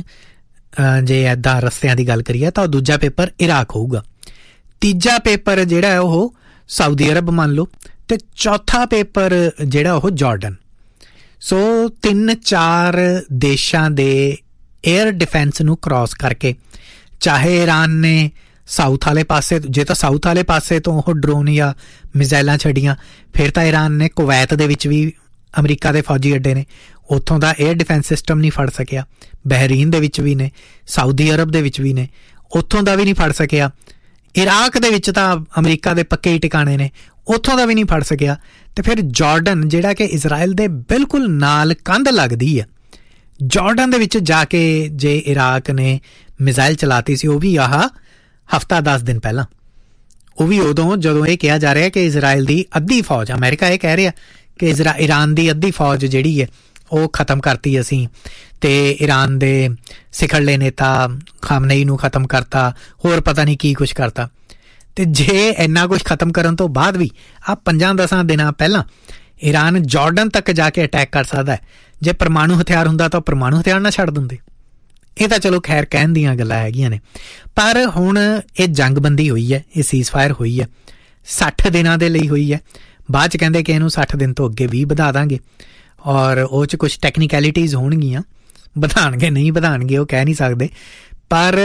ਜੇ ਇੱਦਾਂ ਰਸਤਿਆਂ ਦੀ ਗੱਲ ਕਰੀਏ ਤਾਂ ਉਹ ਦੂਜਾ ਪੇਪਰ ਇਰਾਕ ਹੋਊਗਾ। ਤੀਜਾ ਪੇਪਰ ਜਿਹੜਾ ਉਹ ਸਾਊਦੀ ਅਰਬ ਮੰਨ ਲਓ, ਅਤੇ ਚੌਥਾ ਪੇਪਰ ਜਿਹੜਾ ਉਹ ਜਾਰਡਨ। ਸੋ ਤਿੰਨ ਚਾਰ ਦੇਸ਼ਾਂ ਦੇ ਏਅਰ ਡਿਫੈਂਸ ਨੂੰ ਕ੍ਰਾਸ ਕਰਕੇ, ਚਾਹੇ ਈਰਾਨ ਨੇ ਸਾਊਥ ਵਾਲੇ ਪਾਸੇ, ਜੇ ਤਾਂ ਸਾਊਥ ਵਾਲੇ ਪਾਸੇ ਤੋਂ ਉਹ ਡਰੋਨ ਜਾਂ ਮਿਜ਼ਾਈਲਾਂ ਛੱਡੀਆਂ, ਫਿਰ ਤਾਂ ਈਰਾਨ ਨੇ ਕੁਵੈਤ ਦੇ ਵਿੱਚ ਵੀ ਅਮਰੀਕਾ ਦੇ ਫੌਜੀ ਅੱਡੇ ਨੇ, ਉੱਥੋਂ ਦਾ ਏਅਰ ਡਿਫੈਂਸ ਸਿਸਟਮ ਨਹੀਂ ਫੜ ਸਕਿਆ। ਬਹਿਰੀਨ ਦੇ ਵਿੱਚ ਵੀ ਨੇ, ਸਾਊਦੀ ਅਰਬ ਦੇ ਵਿੱਚ ਵੀ ਨੇ, ਉੱਥੋਂ ਦਾ ਵੀ ਨਹੀਂ ਫੜ ਸਕਿਆ। ਇਰਾਕ ਦੇ ਵਿੱਚ ਤਾਂ ਅਮਰੀਕਾ ਦੇ ਪੱਕੇ ਹੀ ਟਿਕਾਣੇ ਨੇ, ਉੱਥੋਂ ਦਾ ਵੀ ਨਹੀਂ ਫੜ ਸਕਿਆ। ਅਤੇ ਫਿਰ ਜਾਰਡਨ ਜਿਹੜਾ ਕਿ ਇਜ਼ਰਾਈਲ ਦੇ ਬਿਲਕੁਲ ਨਾਲ ਕੰਧ ਲੱਗਦੀ ਹੈ, ਜਾਰਡਨ ਦੇ ਵਿੱਚ ਜਾ ਕੇ ਜੇ ਇਰਾਕ ਨੇ ਮਿਜ਼ਾਈਲ ਚਲਾਤੀ ਸੀ, ਉਹ ਵੀ ਆਹ ਹਫ਼ਤਾ ਦਸ ਦਿਨ ਪਹਿਲਾਂ, ਉਹ ਵੀ ਉਦੋਂ ਜਦੋਂ ਇਹ ਕਿਹਾ ਜਾ ਰਿਹਾ ਕਿ ਇਜ਼ਰਾਈਲ ਦੀ ਅੱਧੀ ਫੌਜ, ਅਮਰੀਕਾ ਇਹ ਕਹਿ ਰਿਹਾ ਕਿ ਇਜ਼ਰਾ ਈਰਾਨ ਦੀ ਅੱਧੀ ਫੌਜ ਜਿਹੜੀ ਹੈ ਉਹ ਖ਼ਤਮ ਕਰਤੀ ਅਸੀਂ, ਅਤੇ ਈਰਾਨ ਦੇ ਸਿਖਰਲੇ ਨੇਤਾ ਖਾਮਨੇਈ ਨੂੰ ਖ਼ਤਮ ਕਰਤਾ, ਹੋਰ ਪਤਾ ਨਹੀਂ ਕੀ ਕੁਛ ਕਰਤਾ। ਅਤੇ ਜੇ ਇੰਨਾ ਕੁਛ ਖ਼ਤਮ ਕਰਨ ਤੋਂ ਬਾਅਦ ਵੀ ਆਹ ਪੰਜਾਂ ਦਸਾਂ ਦਿਨਾਂ ਪਹਿਲਾਂ ਈਰਾਨ ਜਾਰਡਨ ਤੱਕ ਜਾ ਕੇ ਅਟੈਕ ਕਰ ਸਕਦਾ ਹੈ, ਜੇ ਪਰਮਾਣੂ ਹਥਿਆਰ ਹੁੰਦਾ ਤਾਂ ਪਰਮਾਣੂ ਹਥਿਆਰ ਨਾ ਛੱਡ ਦਿੰਦੇ। ਇਹ ਤਾਂ ਚਲੋ ਖੈਰ ਕਹਿਣ ਦੀਆਂ ਗੱਲਾਂ ਹੈਗੀਆਂ ਨੇ, ਪਰ ਹੁਣ ਇਹ ਜੰਗਬੰਦੀ ਹੋਈ ਹੈ, ਇਹ ਸੀਜ਼ਫਾਇਰ ਹੋਈ ਹੈ, ਸੱਠ ਦਿਨਾਂ ਦੇ ਲਈ ਹੋਈ ਹੈ। ਬਾਅਦ 'ਚ ਕਹਿੰਦੇ ਕਿ ਇਹਨੂੰ ਸੱਠ ਦਿਨ ਤੋਂ ਅੱਗੇ ਵੀ ਵਧਾ ਦਾਂਗੇ, ਔਰ ਉਹ 'ਚ ਕੁਛ ਟੈਕਨੀਕੈਲਿਟੀਜ਼ ਹੋਣਗੀਆਂ, ਵਧਾਉਣਗੇ ਨਹੀਂ ਵਧਾਉਣਗੇ ਉਹ ਕਹਿ ਨਹੀਂ ਸਕਦੇ। ਪਰ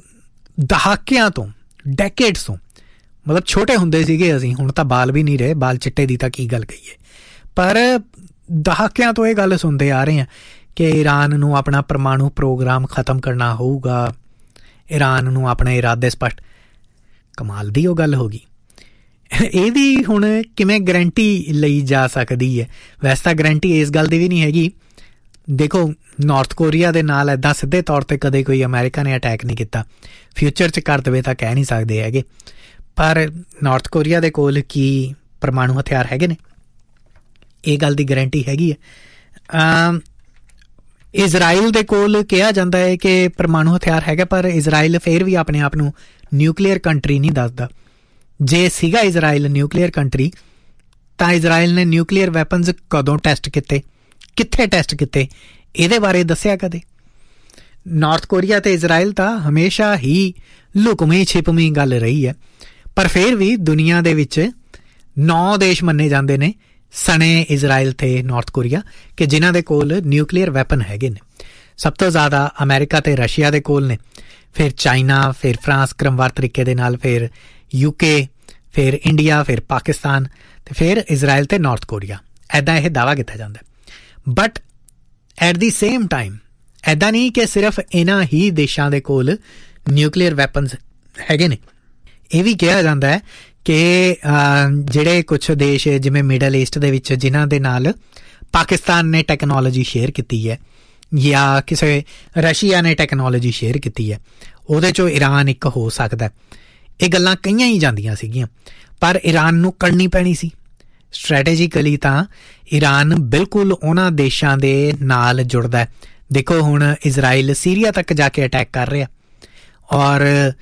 ਦਹਾਕਿਆਂ ਤੋਂ, ਡੈਕੇਡਸ ਤੋਂ, ਮਤਲਬ ਛੋਟੇ ਹੁੰਦੇ ਸੀਗੇ ਅਸੀਂ, ਹੁਣ ਤਾਂ ਬਾਲ ਵੀ ਨਹੀਂ ਰਹੇ, ਬਾਲ ਚਿੱਟੇ ਦੀ ਤਾਂ ਕੀ ਗੱਲ ਕਹੀਏ, ਪਰ ਦਹਾਕਿਆਂ ਤੋਂ ਇਹ ਗੱਲ ਸੁਣਦੇ ਆ ਰਹੇ ਹਾਂ ਕਿ ਈਰਾਨ ਨੂੰ ਆਪਣਾ ਪਰਮਾਣੂ ਪ੍ਰੋਗਰਾਮ ਖ਼ਤਮ ਕਰਨਾ ਹੋਊਗਾ, ਈਰਾਨ ਨੂੰ ਆਪਣੇ ਇਰਾਦੇ ਸਪਸ਼ਟ। ਕਮਾਲ ਦੀ ਉਹ ਗੱਲ ਹੋ ਗਈ। ਇਹਦੀ ਹੁਣ ਕਿਵੇਂ ਗਰੰਟੀ ਲਈ ਜਾ ਸਕਦੀ ਹੈ? ਵੈਸੇ ਤਾਂ ਗਰੰਟੀ ਇਸ ਗੱਲ ਦੀ ਵੀ ਨਹੀਂ ਹੈਗੀ। ਦੇਖੋ, ਨਾਰਥ ਕੋਰੀਆ ਦੇ ਨਾਲ ਇੱਦਾਂ ਸਿੱਧੇ ਤੌਰ 'ਤੇ ਕਦੇ ਕੋਈ ਅਮਰੀਕਾ ਨੇ ਅਟੈਕ ਨਹੀਂ ਕੀਤਾ, ਫਿਊਚਰ 'ਚ ਕਰ ਦੇਵੇ ਤਾਂ ਕਹਿ ਨਹੀਂ ਸਕਦੇ ਹੈਗੇ, ਪਰ ਨਾਰਥ ਕੋਰੀਆ ਦੇ ਕੋਲ ਕੀ ਪਰਮਾਣੂ ਹਥਿਆਰ ਹੈਗੇ ਨੇ, ਇਹ ਗੱਲ ਦੀ ਗਰੰਟੀ ਹੈਗੀ ਹੈ। ਇਜ਼ਰਾਈਲ ਦੇ ਕੋਲ ਕਿਹਾ ਜਾਂਦਾ ਹੈ ਕਿ ਪਰਮਾਣੂ ਹਥਿਆਰ ਹੈਗਾ, ਪਰ ਇਜ਼ਰਾਈਲ ਫਿਰ ਵੀ ਆਪਣੇ ਆਪ ਨੂੰ ਨਿਊਕਲੀਅਰ ਕੰਟਰੀ ਨਹੀਂ ਦੱਸਦਾ। ਜੇ ਸੀਗਾ ਇਜ਼ਰਾਈਲ ਨਿਊਕਲੀਅਰ ਕੰਟਰੀ, ਤਾਂ ਇਜ਼ਰਾਈਲ ਨੇ ਨਿਊਕਲੀਅਰ ਵੈਪਨਸ ਕਦੋਂ ਟੈਸਟ ਕੀਤੇ, ਕਿੱਥੇ ਟੈਸਟ ਕੀਤੇ, ਇਹਦੇ ਬਾਰੇ ਦੱਸਿਆ ਕਦੇ? ਨਾਰਥ ਕੋਰੀਆ ਅਤੇ ਇਜ਼ਰਾਈਲ ਤਾਂ ਹਮੇਸ਼ਾ ਹੀ ਲੁਕਵੀਂ ਛਿਪਵੀਂ ਗੱਲ ਰਹੀ ਹੈ, ਪਰ ਫਿਰ ਵੀ ਦੁਨੀਆ ਦੇ ਵਿੱਚ ਨੌ ਦੇਸ਼ ਮੰਨੇ ਜਾਂਦੇ ਨੇ ਸਣੇ ਇਜ਼ਰਾਈਲ ਅਤੇ ਨਾਰਥ ਕੋਰੀਆ ਕਿ ਜਿਨ੍ਹਾਂ ਦੇ ਕੋਲ ਨਿਊਕਲੀਅਰ ਵੈਪਨ ਹੈਗੇ ਨੇ। ਸਭ ਤੋਂ ਜ਼ਿਆਦਾ ਅਮਰੀਕਾ ਅਤੇ ਰਸ਼ੀਆ ਦੇ ਕੋਲ ਨੇ, ਫਿਰ ਚਾਈਨਾ, ਫਿਰ ਫਰਾਂਸ ਕ੍ਰਮਵਾਰ ਤਰੀਕੇ ਦੇ ਨਾਲ, ਫਿਰ ਯੂਕੇ, ਫਿਰ ਇੰਡੀਆ, ਫਿਰ ਪਾਕਿਸਤਾਨ ਅਤੇ ਫਿਰ ਇਜ਼ਰਾਈਲ ਅਤੇ ਨਾਰਥ ਕੋਰੀਆ। ਇੱਦਾਂ ਇਹ ਦਾਅਵਾ ਕੀਤਾ ਜਾਂਦਾ। But at the same time ਇੱਦਾਂ ਨਹੀਂ ਕਿ ਸਿਰਫ ਇਹਨਾਂ ਹੀ ਦੇਸ਼ਾਂ ਦੇ ਕੋਲ ਨਿਊਕਲੀਅਰ ਵੈਪਨਸ ਹੈਗੇ ਨੇ। ਇਹ ਵੀ ਕਿਹਾ ਜਾਂਦਾ ਹੈ ਕਿ ਜਿਹੜੇ ਕੁਛ ਦੇਸ਼ ਜਿਵੇਂ ਮਿਡਲ ਈਸਟ ਦੇ ਵਿੱਚ ਜਿਨ੍ਹਾਂ ਦੇ ਨਾਲ ਪਾਕਿਸਤਾਨ ਨੇ ਟੈਕਨੋਲੋਜੀ ਸ਼ੇਅਰ ਕੀਤੀ ਹੈ ਜਾਂ ਕਿਸੇ ਰਸ਼ੀਆ ਨੇ ਟੈਕਨੋਲੋਜੀ ਸ਼ੇਅਰ ਕੀਤੀ ਹੈ, ਉਹਦੇ 'ਚੋਂ ਈਰਾਨ ਇੱਕ ਹੋ ਸਕਦਾ। ਇਹ ਗੱਲਾਂ ਕਈਆਂ ਹੀ ਜਾਂਦੀਆਂ ਸੀਗੀਆਂ, ਪਰ ਈਰਾਨ ਨੂੰ ਕਰਨੀ ਪੈਣੀ ਸੀ ਸਟ੍ਰੈਟੇਜੀਕਲੀ। ਤਾਂ ਈਰਾਨ ਬਿਲਕੁਲ ਉਹਨਾਂ ਦੇਸ਼ਾਂ ਦੇ ਨਾਲ ਜੁੜਦਾ ਹੈ। ਦੇਖੋ ਹੁਣ ਇਜ਼ਰਾਈਲ ਸੀਰੀਆ ਤੱਕ ਜਾ ਕੇ ਅਟੈਕ ਕਰ ਰਿਹਾ, ਔਰ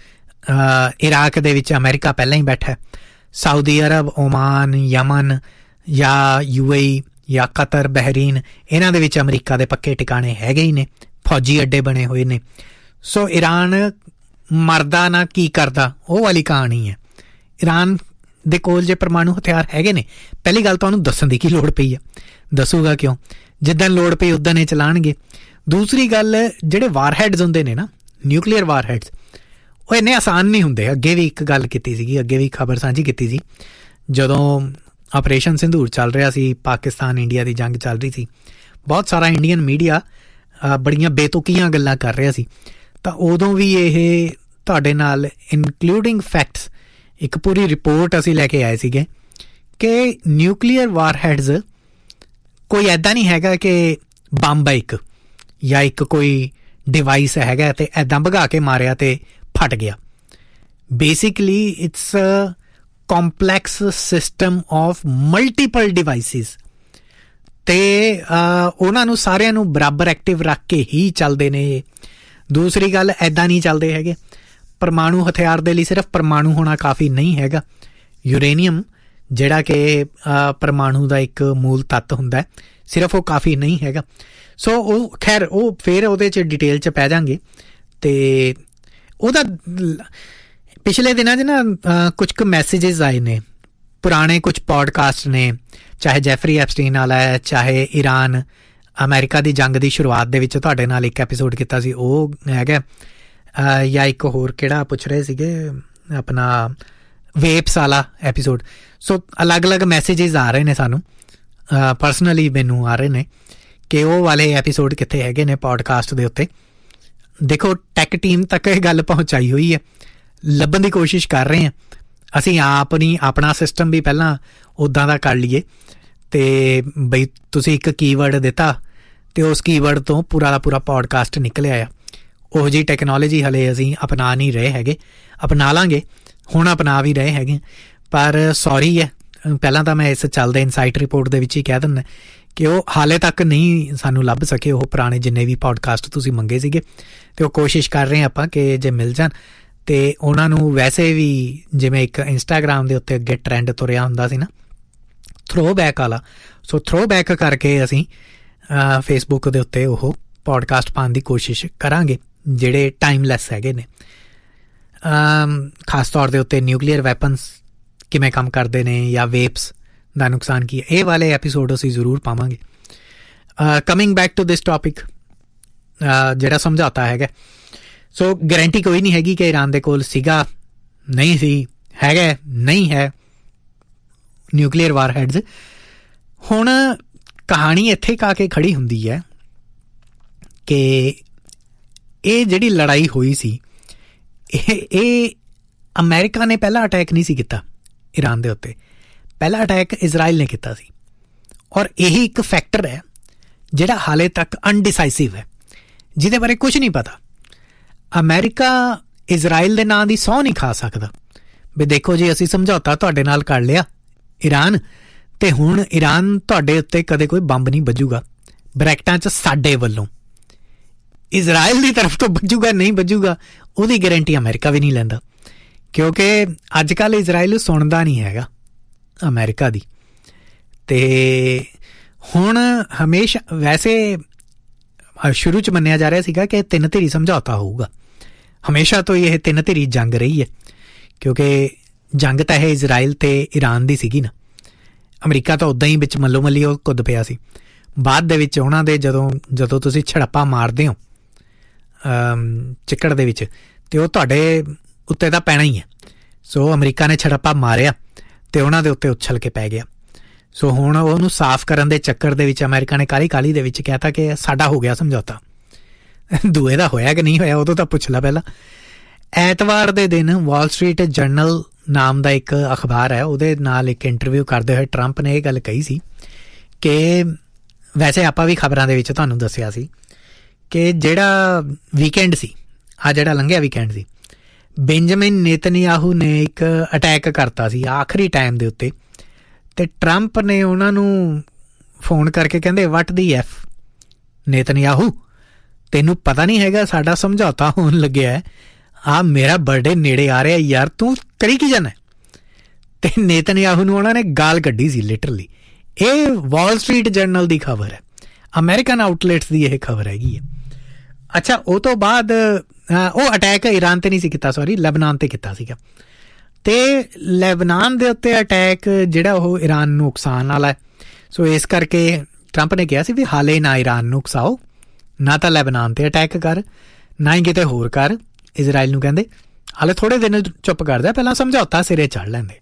ਇਰਾਕ ਦੇ ਵਿੱਚ ਅਮਰੀਕਾ ਪਹਿਲਾਂ ਹੀ ਬੈਠਾ। ਸਾਊਦੀ ਅਰਬ, ਓਮਾਨ, ਯਮਨ ਜਾਂ ਯੂ ਏ ਈ ਜਾਂ ਕਤਰ, ਬਹਿਰੀਨ, ਇਹਨਾਂ ਦੇ ਵਿੱਚ ਅਮਰੀਕਾ ਦੇ ਪੱਕੇ ਟਿਕਾਣੇ ਹੈਗੇ ਹੀ ਨੇ, ਫੌਜੀ ਅੱਡੇ ਬਣੇ ਹੋਏ ਨੇ। ਸੋ ਈਰਾਨ ਮਰਦਾ ਨਾ ਕੀ ਕਰਦਾ, ਉਹ ਵਾਲੀ ਕਹਾਣੀ ਹੈ। ਈਰਾਨ ਦੇ ਕੋਲ ਜੇ ਪਰਮਾਣੂ ਹਥਿਆਰ ਹੈਗੇ ਨੇ, ਪਹਿਲੀ ਗੱਲ ਤਾਂ ਉਹਨੂੰ ਦੱਸਣ ਦੀ ਕੀ ਲੋੜ ਪਈ ਆ, ਦੱਸੂਗਾ ਕਿਉਂ? ਜਿੱਦਣ ਲੋੜ ਪਈ ਉੱਦਣ ਇਹ ਚਲਾਉਣਗੇ। ਦੂਸਰੀ ਗੱਲ, ਜਿਹੜੇ ਵਾਰਹੈਡਸ ਹੁੰਦੇ ਨੇ ਨਾ, ਨਿਊਕਲੀਅਰ ਵਾਰਹੈਡਸ, ਉਹ ਇੰਨੇ ਆਸਾਨ ਨਹੀਂ ਹੁੰਦੇ। ਅੱਗੇ ਵੀ ਇੱਕ ਗੱਲ ਕੀਤੀ ਸੀਗੀ, ਅੱਗੇ ਵੀ ਖਬਰ ਸਾਂਝੀ ਕੀਤੀ ਸੀ, ਜਦੋਂ ਆਪਰੇਸ਼ਨ ਸਿੰਧੂਰ ਚੱਲ ਰਿਹਾ ਸੀ, ਪਾਕਿਸਤਾਨ ਇੰਡੀਆ ਦੀ ਜੰਗ ਚੱਲ ਰਹੀ ਸੀ, ਬਹੁਤ ਸਾਰਾ ਇੰਡੀਅਨ ਮੀਡੀਆ ਬੜੀਆਂ ਬੇਤੁਕੀਆਂ ਗੱਲਾਂ ਕਰ ਰਿਹਾ ਸੀ। ਤਾਂ ਉਦੋਂ ਵੀ ਇਹ ਤੁਹਾਡੇ ਨਾਲ ਇਨਕਲੂਡਿੰਗ ਫੈਕਟਸ ਇੱਕ ਪੂਰੀ ਰਿਪੋਰਟ ਅਸੀਂ ਲੈ ਕੇ ਆਏ ਸੀਗੇ ਕਿ ਨਿਊਕਲੀਅਰ ਵਾਰਹੈਡਸ ਕੋਈ ਇੱਦਾਂ ਨਹੀਂ ਹੈਗਾ ਕਿ ਬੰਬ ਹੈ ਇੱਕ, ਜਾਂ ਇੱਕ ਕੋਈ ਡਿਵਾਈਸ ਹੈਗਾ ਅਤੇ ਇੱਦਾਂ ਭਗਾ ਕੇ ਮਾਰਿਆ ਅਤੇ ਫਟ ਗਿਆ। Basically it's a complex system of multiple devices, ਅਤੇ ਉਹਨਾਂ ਨੂੰ ਸਾਰਿਆਂ ਨੂੰ ਬਰਾਬਰ ਐਕਟਿਵ ਰੱਖ ਕੇ ਹੀ ਚੱਲਦੇ ਨੇ। ਦੂਸਰੀ ਗੱਲ, ਇੱਦਾਂ ਨਹੀਂ ਚੱਲਦੇ ਹੈਗੇ। ਪਰਮਾਣੂ ਹਥਿਆਰ ਦੇ ਲਈ ਸਿਰਫ ਪਰਮਾਣੂ ਹੋਣਾ ਕਾਫੀ ਨਹੀਂ ਹੈਗਾ। ਯੂਰੇਨੀਅਮ ਜਿਹੜਾ ਕਿ ਪਰਮਾਣੂ ਦਾ ਇੱਕ ਮੂਲ ਤੱਤ ਹੁੰਦਾ, ਸਿਰਫ ਉਹ ਕਾਫੀ ਨਹੀਂ ਹੈਗਾ। ਸੋ ਉਹ ਖੈਰ ਉਹ ਫਿਰ ਉਹਦੇ 'ਚ ਡਿਟੇਲ 'ਚ ਪੈ ਜਾਵਾਂਗੇ। ਅਤੇ ਉਹਦਾ ਪਿਛਲੇ ਦਿਨਾਂ 'ਚ ਨਾ ਕੁਛ ਕੁ ਮੈਸੇਜਿਸ ਆਏ ਨੇ, ਪੁਰਾਣੇ ਕੁਛ ਪੋਡਕਾਸਟ ਨੇ, ਚਾਹੇ ਜੈਫਰੀ ਐਪਸਟੀਨ ਵਾਲਾ ਹੈ, ਚਾਹੇ ਈਰਾਨ ਅਮਰੀਕਾ ਦੀ ਜੰਗ ਦੀ ਸ਼ੁਰੂਆਤ ਦੇ ਵਿੱਚ ਤੁਹਾਡੇ ਨਾਲ ਇੱਕ ਐਪੀਸੋਡ ਕੀਤਾ ਸੀ ਉਹ ਹੈਗਾ, ਜਾਂ ਇੱਕ ਹੋਰ ਕਿਹੜਾ ਪੁੱਛ ਰਹੇ ਸੀਗੇ ਆਪਣਾ ਵੇਪਸ ਵਾਲਾ ਐਪੀਸੋਡ। ਸੋ ਅਲੱਗ ਅਲੱਗ ਮੈਸੇਜਿਸ ਆ ਰਹੇ ਨੇ ਸਾਨੂੰ, ਪਰਸਨਲੀ ਮੈਨੂੰ ਆ ਰਹੇ ਨੇ ਕਿ ਉਹ ਵਾਲੇ ਐਪੀਸੋਡ ਕਿੱਥੇ ਹੈਗੇ ਨੇ ਪੋਡਕਾਸਟ ਦੇ ਉੱਤੇ। ਦੇਖੋ ਟੈਕ ਟੀਮ ਤੱਕ ਇਹ ਗੱਲ ਪਹੁੰਚਾਈ ਹੋਈ ਹੈ, ਲੱਭਣ ਦੀ ਕੋਸ਼ਿਸ਼ ਕਰ ਰਹੇ ਹਾਂ ਅਸੀਂ ਆਪ ਨਹੀਂ, ਆਪਣਾ ਸਿਸਟਮ ਵੀ ਪਹਿਲਾਂ ਉੱਦਾਂ ਦਾ ਕਰ ਲਈਏ। ਅਤੇ ਬਈ ਤੁਸੀਂ ਇੱਕ ਕੀਵਰਡ ਦਿੱਤਾ ਅਤੇ ਉਸ ਕੀਵਰਡ ਤੋਂ ਪੂਰਾ ਦਾ ਪੂਰਾ ਪੋਡਕਾਸਟ ਨਿਕਲਿਆ ਆ। ਉਹੋ ਜਿਹੀ ਟੈਕਨੋਲੋਜੀ ਹਲੇ ਅਸੀਂ ਅਪਣਾ ਨਹੀਂ ਰਹੇ ਹੈਗੇ, ਅਪਣਾ ਲਾਂਗੇ, ਹੁਣ ਅਪਣਾ ਵੀ ਰਹੇ ਹੈਗੇ। ਪਰ ਸੌਰੀ ਹੈ, ਪਹਿਲਾਂ ਤਾਂ ਮੈਂ ਇਸ ਚੱਲਦੇ ਇਨਸਾਈਟ ਰਿਪੋਰਟ ਦੇ ਵਿੱਚ ਹੀ ਕਹਿ ਦਿੰਦਾ ਕਿ ਉਹ ਹਾਲੇ ਤੱਕ ਨਹੀਂ ਸਾਨੂੰ ਲੱਭ ਸਕੇ ਉਹ ਪੁਰਾਣੇ ਜਿੰਨੇ ਵੀ ਪੋਡਕਾਸਟ ਤੁਸੀਂ ਮੰਗੇ ਸੀਗੇ। ਅਤੇ ਉਹ ਕੋਸ਼ਿਸ਼ ਕਰ ਰਹੇ ਆਪਾਂ ਕਿ ਜੇ ਮਿਲ ਜਾਣ ਅਤੇ ਉਹਨਾਂ ਨੂੰ ਵੈਸੇ ਵੀ ਜਿਵੇਂ ਇੱਕ ਇੰਸਟਾਗ੍ਰਾਮ ਦੇ ਉੱਤੇ ਅੱਗੇ ਟਰੈਂਡ ਤੁਰਿਆ ਹੁੰਦਾ ਸੀ ਨਾ ਥਰੋ ਬੈਕ ਵਾਲਾ, ਸੋ ਥਰੋ ਬੈਕ ਕਰਕੇ ਅਸੀਂ ਫੇਸਬੁੱਕ ਦੇ ਉੱਤੇ ਉਹ ਪੋਡਕਾਸਟ ਪਾਉਣ ਦੀ ਕੋਸ਼ਿਸ਼ ਕਰਾਂਗੇ ਜਿਹੜੇ ਟਾਈਮਲੈਸ ਹੈਗੇ ਨੇ। ਖਾਸ ਤੌਰ ਦੇ ਉੱਤੇ ਨਿਊਕਲੀਅਰ ਵੈਪਨਸ ਕਿਵੇਂ ਕੰਮ ਕਰਦੇ ਨੇ ਜਾਂ ਵੇਪਸ ਦਾ ਨੁਕਸਾਨ ਕੀ ਹੈ, ਇਹ ਵਾਲੇ ਐਪੀਸੋਡ ਅਸੀਂ ਜ਼ਰੂਰ ਪਾਵਾਂਗੇ। Coming back to this topic, ਜਿਹੜਾ ਸਮਝੌਤਾ ਹੈਗਾ, ਸੋ ਗਰੰਟੀ ਕੋਈ ਨਹੀਂ ਹੈਗੀ ਕਿ ਈਰਾਨ ਦੇ ਕੋਲ ਸੀਗਾ, ਨਹੀਂ ਸੀ, ਹੈਗਾ, ਨਹੀਂ ਹੈ ਨਿਊਕਲੀਅਰ ਵਾਰਹੈਡਸ। ਹੁਣ ਕਹਾਣੀ ਇੱਥੇ ਕਾ ਕੇ ਖੜੀ ਹੁੰਦੀ ਹੈ ਕਿ ਇਹ ਜਿਹੜੀ ਲੜਾਈ ਹੋਈ ਸੀ, ਇਹ ਇਹ ਅਮਰੀਕਾ ਨੇ ਪਹਿਲਾ ਅਟੈਕ ਨਹੀਂ ਸੀ ਕੀਤਾ ਈਰਾਨ ਦੇ ਉੱਤੇ, ਪਹਿਲਾ ਅਟੈਕ ਇਜ਼ਰਾਈਲ ਨੇ ਕੀਤਾ ਸੀ। ਔਰ ਇਹੀ ਇੱਕ ਫੈਕਟਰ ਹੈ ਜਿਹੜਾ ਹਾਲੇ ਤੱਕ ਅਨਡਿਸਾਈਸਿਵ ਹੈ, ਜਿਹਦੇ ਬਾਰੇ ਕੁਛ ਨਹੀਂ ਪਤਾ। ਅਮਰੀਕਾ ਇਜ਼ਰਾਈਲ ਦੇ ਨਾਂ ਦੀ ਸਹੁੰ ਨਹੀਂ ਖਾ ਸਕਦਾ ਵੀ ਦੇਖੋ ਜੀ ਅਸੀਂ ਸਮਝੌਤਾ ਤੁਹਾਡੇ ਨਾਲ ਕਰ ਲਿਆ ਈਰਾਨ, ਅਤੇ ਹੁਣ ਈਰਾਨ ਤੁਹਾਡੇ ਉੱਤੇ ਕਦੇ ਕੋਈ ਬੰਬ ਨਹੀਂ ਵੱਜੂਗਾ, ਬਰੈਕਟਾਂ 'ਚ ਸਾਡੇ ਵੱਲੋਂ। ਇਜ਼ਰਾਈਲ ਦੀ ਤਰਫ ਤੋਂ ਵੱਜੂਗਾ ਨਹੀਂ ਵੱਜੂਗਾ ਉਹਦੀ ਗਰੰਟੀ ਅਮਰੀਕਾ ਵੀ ਨਹੀਂ ਲੈਂਦਾ, ਕਿਉਂਕਿ ਅੱਜ ਕੱਲ੍ਹ ਇਜ਼ਰਾਈਲ ਸੁਣਦਾ ਨਹੀਂ ਹੈਗਾ ਅਮਰੀਕਾ ਦੀ। ਅਤੇ ਹੁਣ ਹਮੇਸ਼ਾ ਵੈਸੇ ਸ਼ੁਰੂ 'ਚ ਮੰਨਿਆ ਜਾ ਰਿਹਾ ਸੀਗਾ ਕਿ ਤਿੰਨ ਧਿਰੀ ਸਮਝੌਤਾ ਹੋਊਗਾ, ਹਮੇਸ਼ਾ ਤੋਂ ਇਹ ਤਿੰਨ ਧਿਰੀ ਜੰਗ ਰਹੀ ਹੈ, ਕਿਉਂਕਿ ਜੰਗ ਤਾਂ ਇਹ ਇਜ਼ਰਾਈਲ ਅਤੇ ਈਰਾਨ ਦੀ ਸੀਗੀ ਨਾ, ਅਮਰੀਕਾ ਤਾਂ ਉੱਦਾਂ ਹੀ ਵਿੱਚ ਮੱਲੋ ਮੱਲੀ ਉਹ ਕੁੱਦ ਪਿਆ ਸੀ। ਬਾਅਦ ਦੇ ਵਿੱਚ ਉਹਨਾਂ ਦੇ ਜਦੋਂ ਜਦੋਂ ਤੁਸੀਂ ਛੜੱਪਾ ਮਾਰਦੇ ਹੋ ਚਿੱਕੜ ਦੇ ਵਿੱਚ, ਅਤੇ ਉਹ ਤੁਹਾਡੇ ਉੱਤੇ ਤਾਂ ਪੈਣਾ ਹੀ ਹੈ। ਸੋ ਅਮਰੀਕਾ ਨੇ ਛੜੱਪਾ ਮਾਰਿਆ ਅਤੇ ਉਹਨਾਂ ਦੇ ਉੱਤੇ ਉਛਲ ਕੇ ਪੈ ਗਿਆ। ਸੋ ਹੁਣ ਉਹਨੂੰ ਸਾਫ਼ ਕਰਨ ਦੇ ਚੱਕਰ ਦੇ ਵਿੱਚ ਅਮਰੀਕਾ ਨੇ ਕਾਹਲੀ ਕਾਹਲੀ ਦੇ ਵਿੱਚ ਕਹਿ ਤਾ ਕਿ ਸਾਡਾ ਹੋ ਗਿਆ ਸਮਝੌਤਾ। ਦੂਏ ਦਾ ਹੋਇਆ ਕਿ ਨਹੀਂ ਹੋਇਆ ਉਦੋਂ ਤਾਂ ਪੁੱਛ ਲਾ ਪਹਿਲਾਂ। ਐਤਵਾਰ ਦੇ ਦਿਨ ਵਾਲ ਸਟਰੀਟ ਜਰਨਲ ਨਾਮ ਦਾ ਇੱਕ ਅਖਬਾਰ ਹੈ, ਉਹਦੇ ਨਾਲ ਇੱਕ ਇੰਟਰਵਿਊ ਕਰਦੇ ਹੋਏ ਟਰੰਪ ਨੇ ਇਹ ਗੱਲ ਕਹੀ ਸੀ ਕਿ ਵੈਸੇ ਆਪਾਂ ਵੀ ਖਬਰਾਂ ਦੇ ਵਿੱਚ ਤੁਹਾਨੂੰ ਦੱਸਿਆ ਸੀ ਕਿ ਜਿਹੜਾ ਵੀਕਐਂਡ ਸੀ, ਆਹ ਜਿਹੜਾ ਲੰਘਿਆ ਵੀਕਐਂਡ ਸੀ, ਬੈਂਜਾਮਿਨ ਨੇਤਨਯਾਹੂ ਨੇ ਇੱਕ ਅਟੈਕ ਕਰਤਾ ਸੀ ਆਖਰੀ ਟਾਈਮ ਦੇ ਉੱਤੇ, ਅਤੇ ਟਰੰਪ ਨੇ ਉਹਨਾਂ ਨੂੰ ਫੋਨ ਕਰਕੇ ਕਹਿੰਦੇ ਵਟ ਦੀ ਐਫ ਨੇਤਨਯਾਹੂ, ਤੈਨੂੰ ਪਤਾ ਨਹੀਂ ਹੈਗਾ ਸਾਡਾ ਸਮਝੌਤਾ ਹੋਣ ਲੱਗਿਆ, ਆਹ ਮੇਰਾ ਬਰਥਡੇ ਨੇੜੇ ਆ ਰਿਹਾ ਯਾਰ, ਤੂੰ ਕਰੀ ਕੀ ਜਾਣਾ। ਅਤੇ ਨੇਤਨਯਾਹੂ ਨੂੰ ਉਹਨਾਂ ਨੇ ਗਾਲ ਕੱਢੀ ਸੀ ਲਿਟਰਲੀ। ਇਹ ਵਾਲ ਸਟਰੀਟ ਜਰਨਲ ਦੀ ਖਬਰ ਹੈ, ਅਮਰੀਕਨ ਆਊਟਲੇਟਸ ਦੀ ਇਹ ਖਬਰ ਹੈਗੀ ਹੈ। ਅੱਛਾ, ਉਹ ਤੋਂ ਬਾਅਦ ਉਹ ਅਟੈਕ ਈਰਾਨ 'ਤੇ ਨਹੀਂ ਸੀ ਕੀਤਾ, ਸੌਰੀ ਲੈਬਨਾਨ 'ਤੇ ਕੀਤਾ ਸੀਗਾ, ਅਤੇ ਲੈਬਨਾਨ ਦੇ ਉੱਤੇ ਅਟੈਕ ਜਿਹੜਾ ਉਹ ਈਰਾਨ ਨੂੰ ਉਕਸਾਉਣ ਵਾਲਾ ਹੈ। ਸੋ ਇਸ ਕਰਕੇ ਟਰੰਪ ਨੇ ਕਿਹਾ ਸੀ ਵੀ ਹਾਲੇ ਨਾ ਈਰਾਨ ਨੂੰ ਉਕਸਾਓ, ਨਾ ਤਾਂ ਲੈਬਨਾਨ 'ਤੇ ਅਟੈਕ ਕਰ, ਨਾ ਹੀ ਕਿਤੇ ਹੋਰ ਕਰ। ਇਜ਼ਰਾਈਲ ਨੂੰ ਕਹਿੰਦੇ ਹਾਲੇ ਥੋੜ੍ਹੇ ਦਿਨ ਚੁੱਪ ਕਰਦਾ, ਪਹਿਲਾਂ ਸਮਝੌਤਾ ਸਿਰੇ ਚੜ੍ਹ ਲੈਂਦੇ।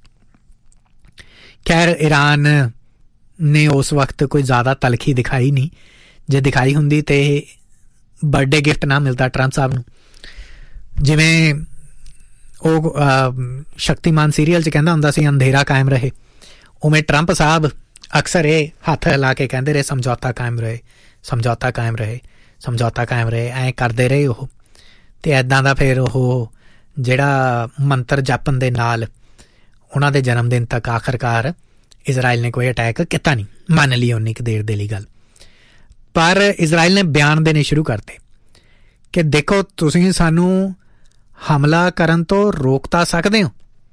ਖੈਰ ਈਰਾਨ ਨੇ ਉਸ ਵਕਤ ਕੋਈ ਜ਼ਿਆਦਾ ਤਲਖੀ ਦਿਖਾਈ ਨਹੀਂ, ਜੇ ਦਿਖਾਈ ਹੁੰਦੀ ਤਾਂ ਬਰਥਡੇ ਗਿਫਟ ਨਾ ਮਿਲਦਾ ਟਰੰਪ ਸਾਹਿਬ ਨੂੰ। ਜਿਵੇਂ ਉਹ ਸ਼ਕਤੀਮਾਨ ਸੀਰੀਅਲ 'ਚ ਕਹਿੰਦਾ ਹੁੰਦਾ ਸੀ ਅੰਧੇਰਾ ਕਾਇਮ ਰਹੇ, ਉਵੇਂ ਟਰੰਪ ਸਾਹਿਬ ਅਕਸਰ ਇਹ ਹੱਥ ਹਿਲਾ ਕੇ ਕਹਿੰਦੇ ਰਹੇ ਸਮਝੌਤਾ ਕਾਇਮ ਰਹੇ, ਸਮਝੌਤਾ ਕਾਇਮ ਰਹੇ, ਸਮਝੌਤਾ ਕਾਇਮ ਰਹੇ, ਐਂ ਕਰਦੇ ਰਹੇ ਉਹ। ਅਤੇ ਇੱਦਾਂ ਦਾ ਫਿਰ ਉਹ ਜਿਹੜਾ ਮੰਤਰ ਜਪਣ ਦੇ ਨਾਲ ਉਹਨਾਂ ਦੇ ਜਨਮ ਦਿਨ ਤੱਕ ਆਖਰਕਾਰ ਇਜ਼ਰਾਈਲ ਨੇ ਕੋਈ ਅਟੈਕ ਕੀਤਾ ਨਹੀਂ, ਮੰਨ ਲਈ ਉਨੀ ਕੁ ਦੇਰ ਦੇ ਲਈ ਗੱਲ। ਪਰ ਇਜ਼ਰਾਈਲ ਨੇ ਬਿਆਨ ਦੇਣੇ ਸ਼ੁਰੂ ਕਰਤੇ ਕਿ ਦੇਖੋ ਤੁਸੀਂ ਸਾਨੂੰ ਹਮਲਾ ਕਰਨ ਤੋਂ ਰੋਕ ਤਾਂ ਸਕਦੇ ਹੋ,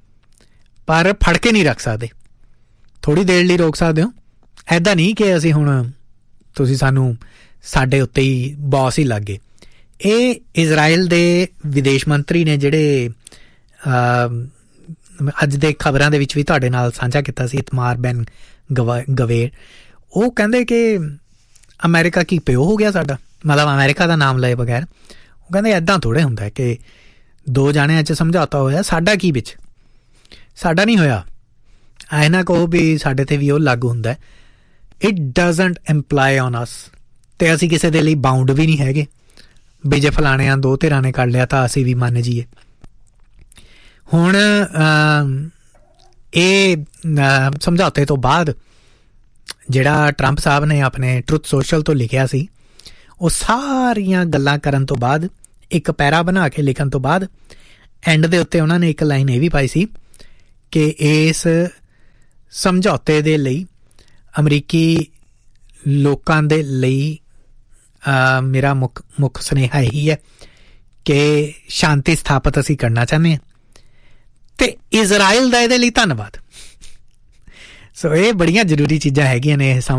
ਪਰ ਫੜ ਕੇ ਨਹੀਂ ਰੱਖ ਸਕਦੇ, ਥੋੜ੍ਹੀ ਦੇਰ ਲਈ ਰੋਕ ਸਕਦੇ ਹੋ, ਇੱਦਾਂ ਨਹੀਂ ਕਿ ਅਸੀਂ ਹੁਣ ਤੁਸੀਂ ਸਾਨੂੰ ਸਾਡੇ ਉੱਤੇ ਹੀ ਬੌਸ ਹੀ ਲੱਗ ਗਏ। ਇਹ ਇਜ਼ਰਾਈਲ ਦੇ ਵਿਦੇਸ਼ ਮੰਤਰੀ ਨੇ ਜਿਹੜੇ ਅੱਜ ਦੇ ਖਬਰਾਂ ਦੇ ਵਿੱਚ ਵੀ ਤੁਹਾਡੇ ਨਾਲ ਸਾਂਝਾ ਕੀਤਾ ਸੀ, ਇਤਮਾਰ ਬੈਨ ਗਵਾ ਗਵੇਰ, ਉਹ ਕਹਿੰਦੇ ਕਿ ਅਮਰੀਕਾ ਕੀ ਪਿਓ ਹੋ ਗਿਆ ਸਾਡਾ, ਮਤਲਬ ਅਮਰੀਕਾ ਦਾ ਨਾਮ ਲਏ ਬਗੈਰ। ਉਹ ਕਹਿੰਦੇ ਇੱਦਾਂ ਥੋੜ੍ਹੇ ਹੁੰਦਾ ਕਿ ਦੋ ਜਾਣਿਆਂ 'ਚ ਸਮਝੌਤਾ ਹੋਇਆ, ਸਾਡਾ ਕੀ ਵਿੱਚ, ਸਾਡਾ ਨਹੀਂ ਹੋਇਆ। ਐ ਨਾ ਕਹੋ ਵੀ ਸਾਡੇ 'ਤੇ ਵੀ ਉਹ ਲਾਗੂ ਹੁੰਦਾ। ਇਟ ਡਜ਼ਨਟ ਇੰਪਲਾਈ ਔਨ ਅਸ, ਅਤੇ ਅਸੀਂ ਕਿਸੇ ਦੇ ਲਈ ਬਾਉਂਡ ਵੀ ਨਹੀਂ ਹੈਗੇ ਵੀ ਜੇ ਫਲਾਣਿਆਂ ਦੋ ਧਿਰਾਂ ਨੇ ਕਰ ਲਿਆ ਤਾਂ ਅਸੀਂ ਵੀ ਮੰਨ ਜਾਈਏ। ਹੁਣ ਇਹ ਸਮਝੌਤੇ ਤੋਂ ਬਾਅਦ ਜਿਹੜਾ ਟਰੰਪ ਸਾਹਿਬ ਨੇ ਆਪਣੇ ਟਰੁਥ ਸੋਸ਼ਲ ਤੋਂ ਲਿਖਿਆ ਸੀ, ਉਹ ਸਾਰੀਆਂ ਗੱਲਾਂ ਕਰਨ ਤੋਂ ਬਾਅਦ ਇੱਕ ਪੈਰਾ ਬਣਾ ਕੇ ਲਿਖਣ ਤੋਂ ਬਾਅਦ ਐਂਡ ਦੇ ਉੱਤੇ ਉਹਨਾਂ ਨੇ ਇੱਕ ਲਾਈਨ ਇਹ ਵੀ ਪਾਈ ਸੀ ਕਿ ਇਸ ਸਮਝੌਤੇ ਦੇ ਲਈ ਅਮਰੀਕੀ ਲੋਕਾਂ ਦੇ ਲਈ ਮੇਰਾ ਮੁੱਖ ਮੁੱਖ ਸੁਨੇਹਾ ਇਹੀ ਹੈ ਕਿ ਸ਼ਾਂਤੀ ਸਥਾਪਿਤ ਅਸੀਂ ਕਰਨਾ ਚਾਹੁੰਦੇ ਹਾਂ, ਅਤੇ ਇਜ਼ਰਾਈਲ ਦਾ ਇਹਦੇ ਲਈ ਧੰਨਵਾਦ। ਸੋ ਇਹ ਬੜੀਆਂ ਜ਼ਰੂਰੀ ਚੀਜ਼ਾਂ ਹੈਗੀਆਂ ਨੇ ਇਹ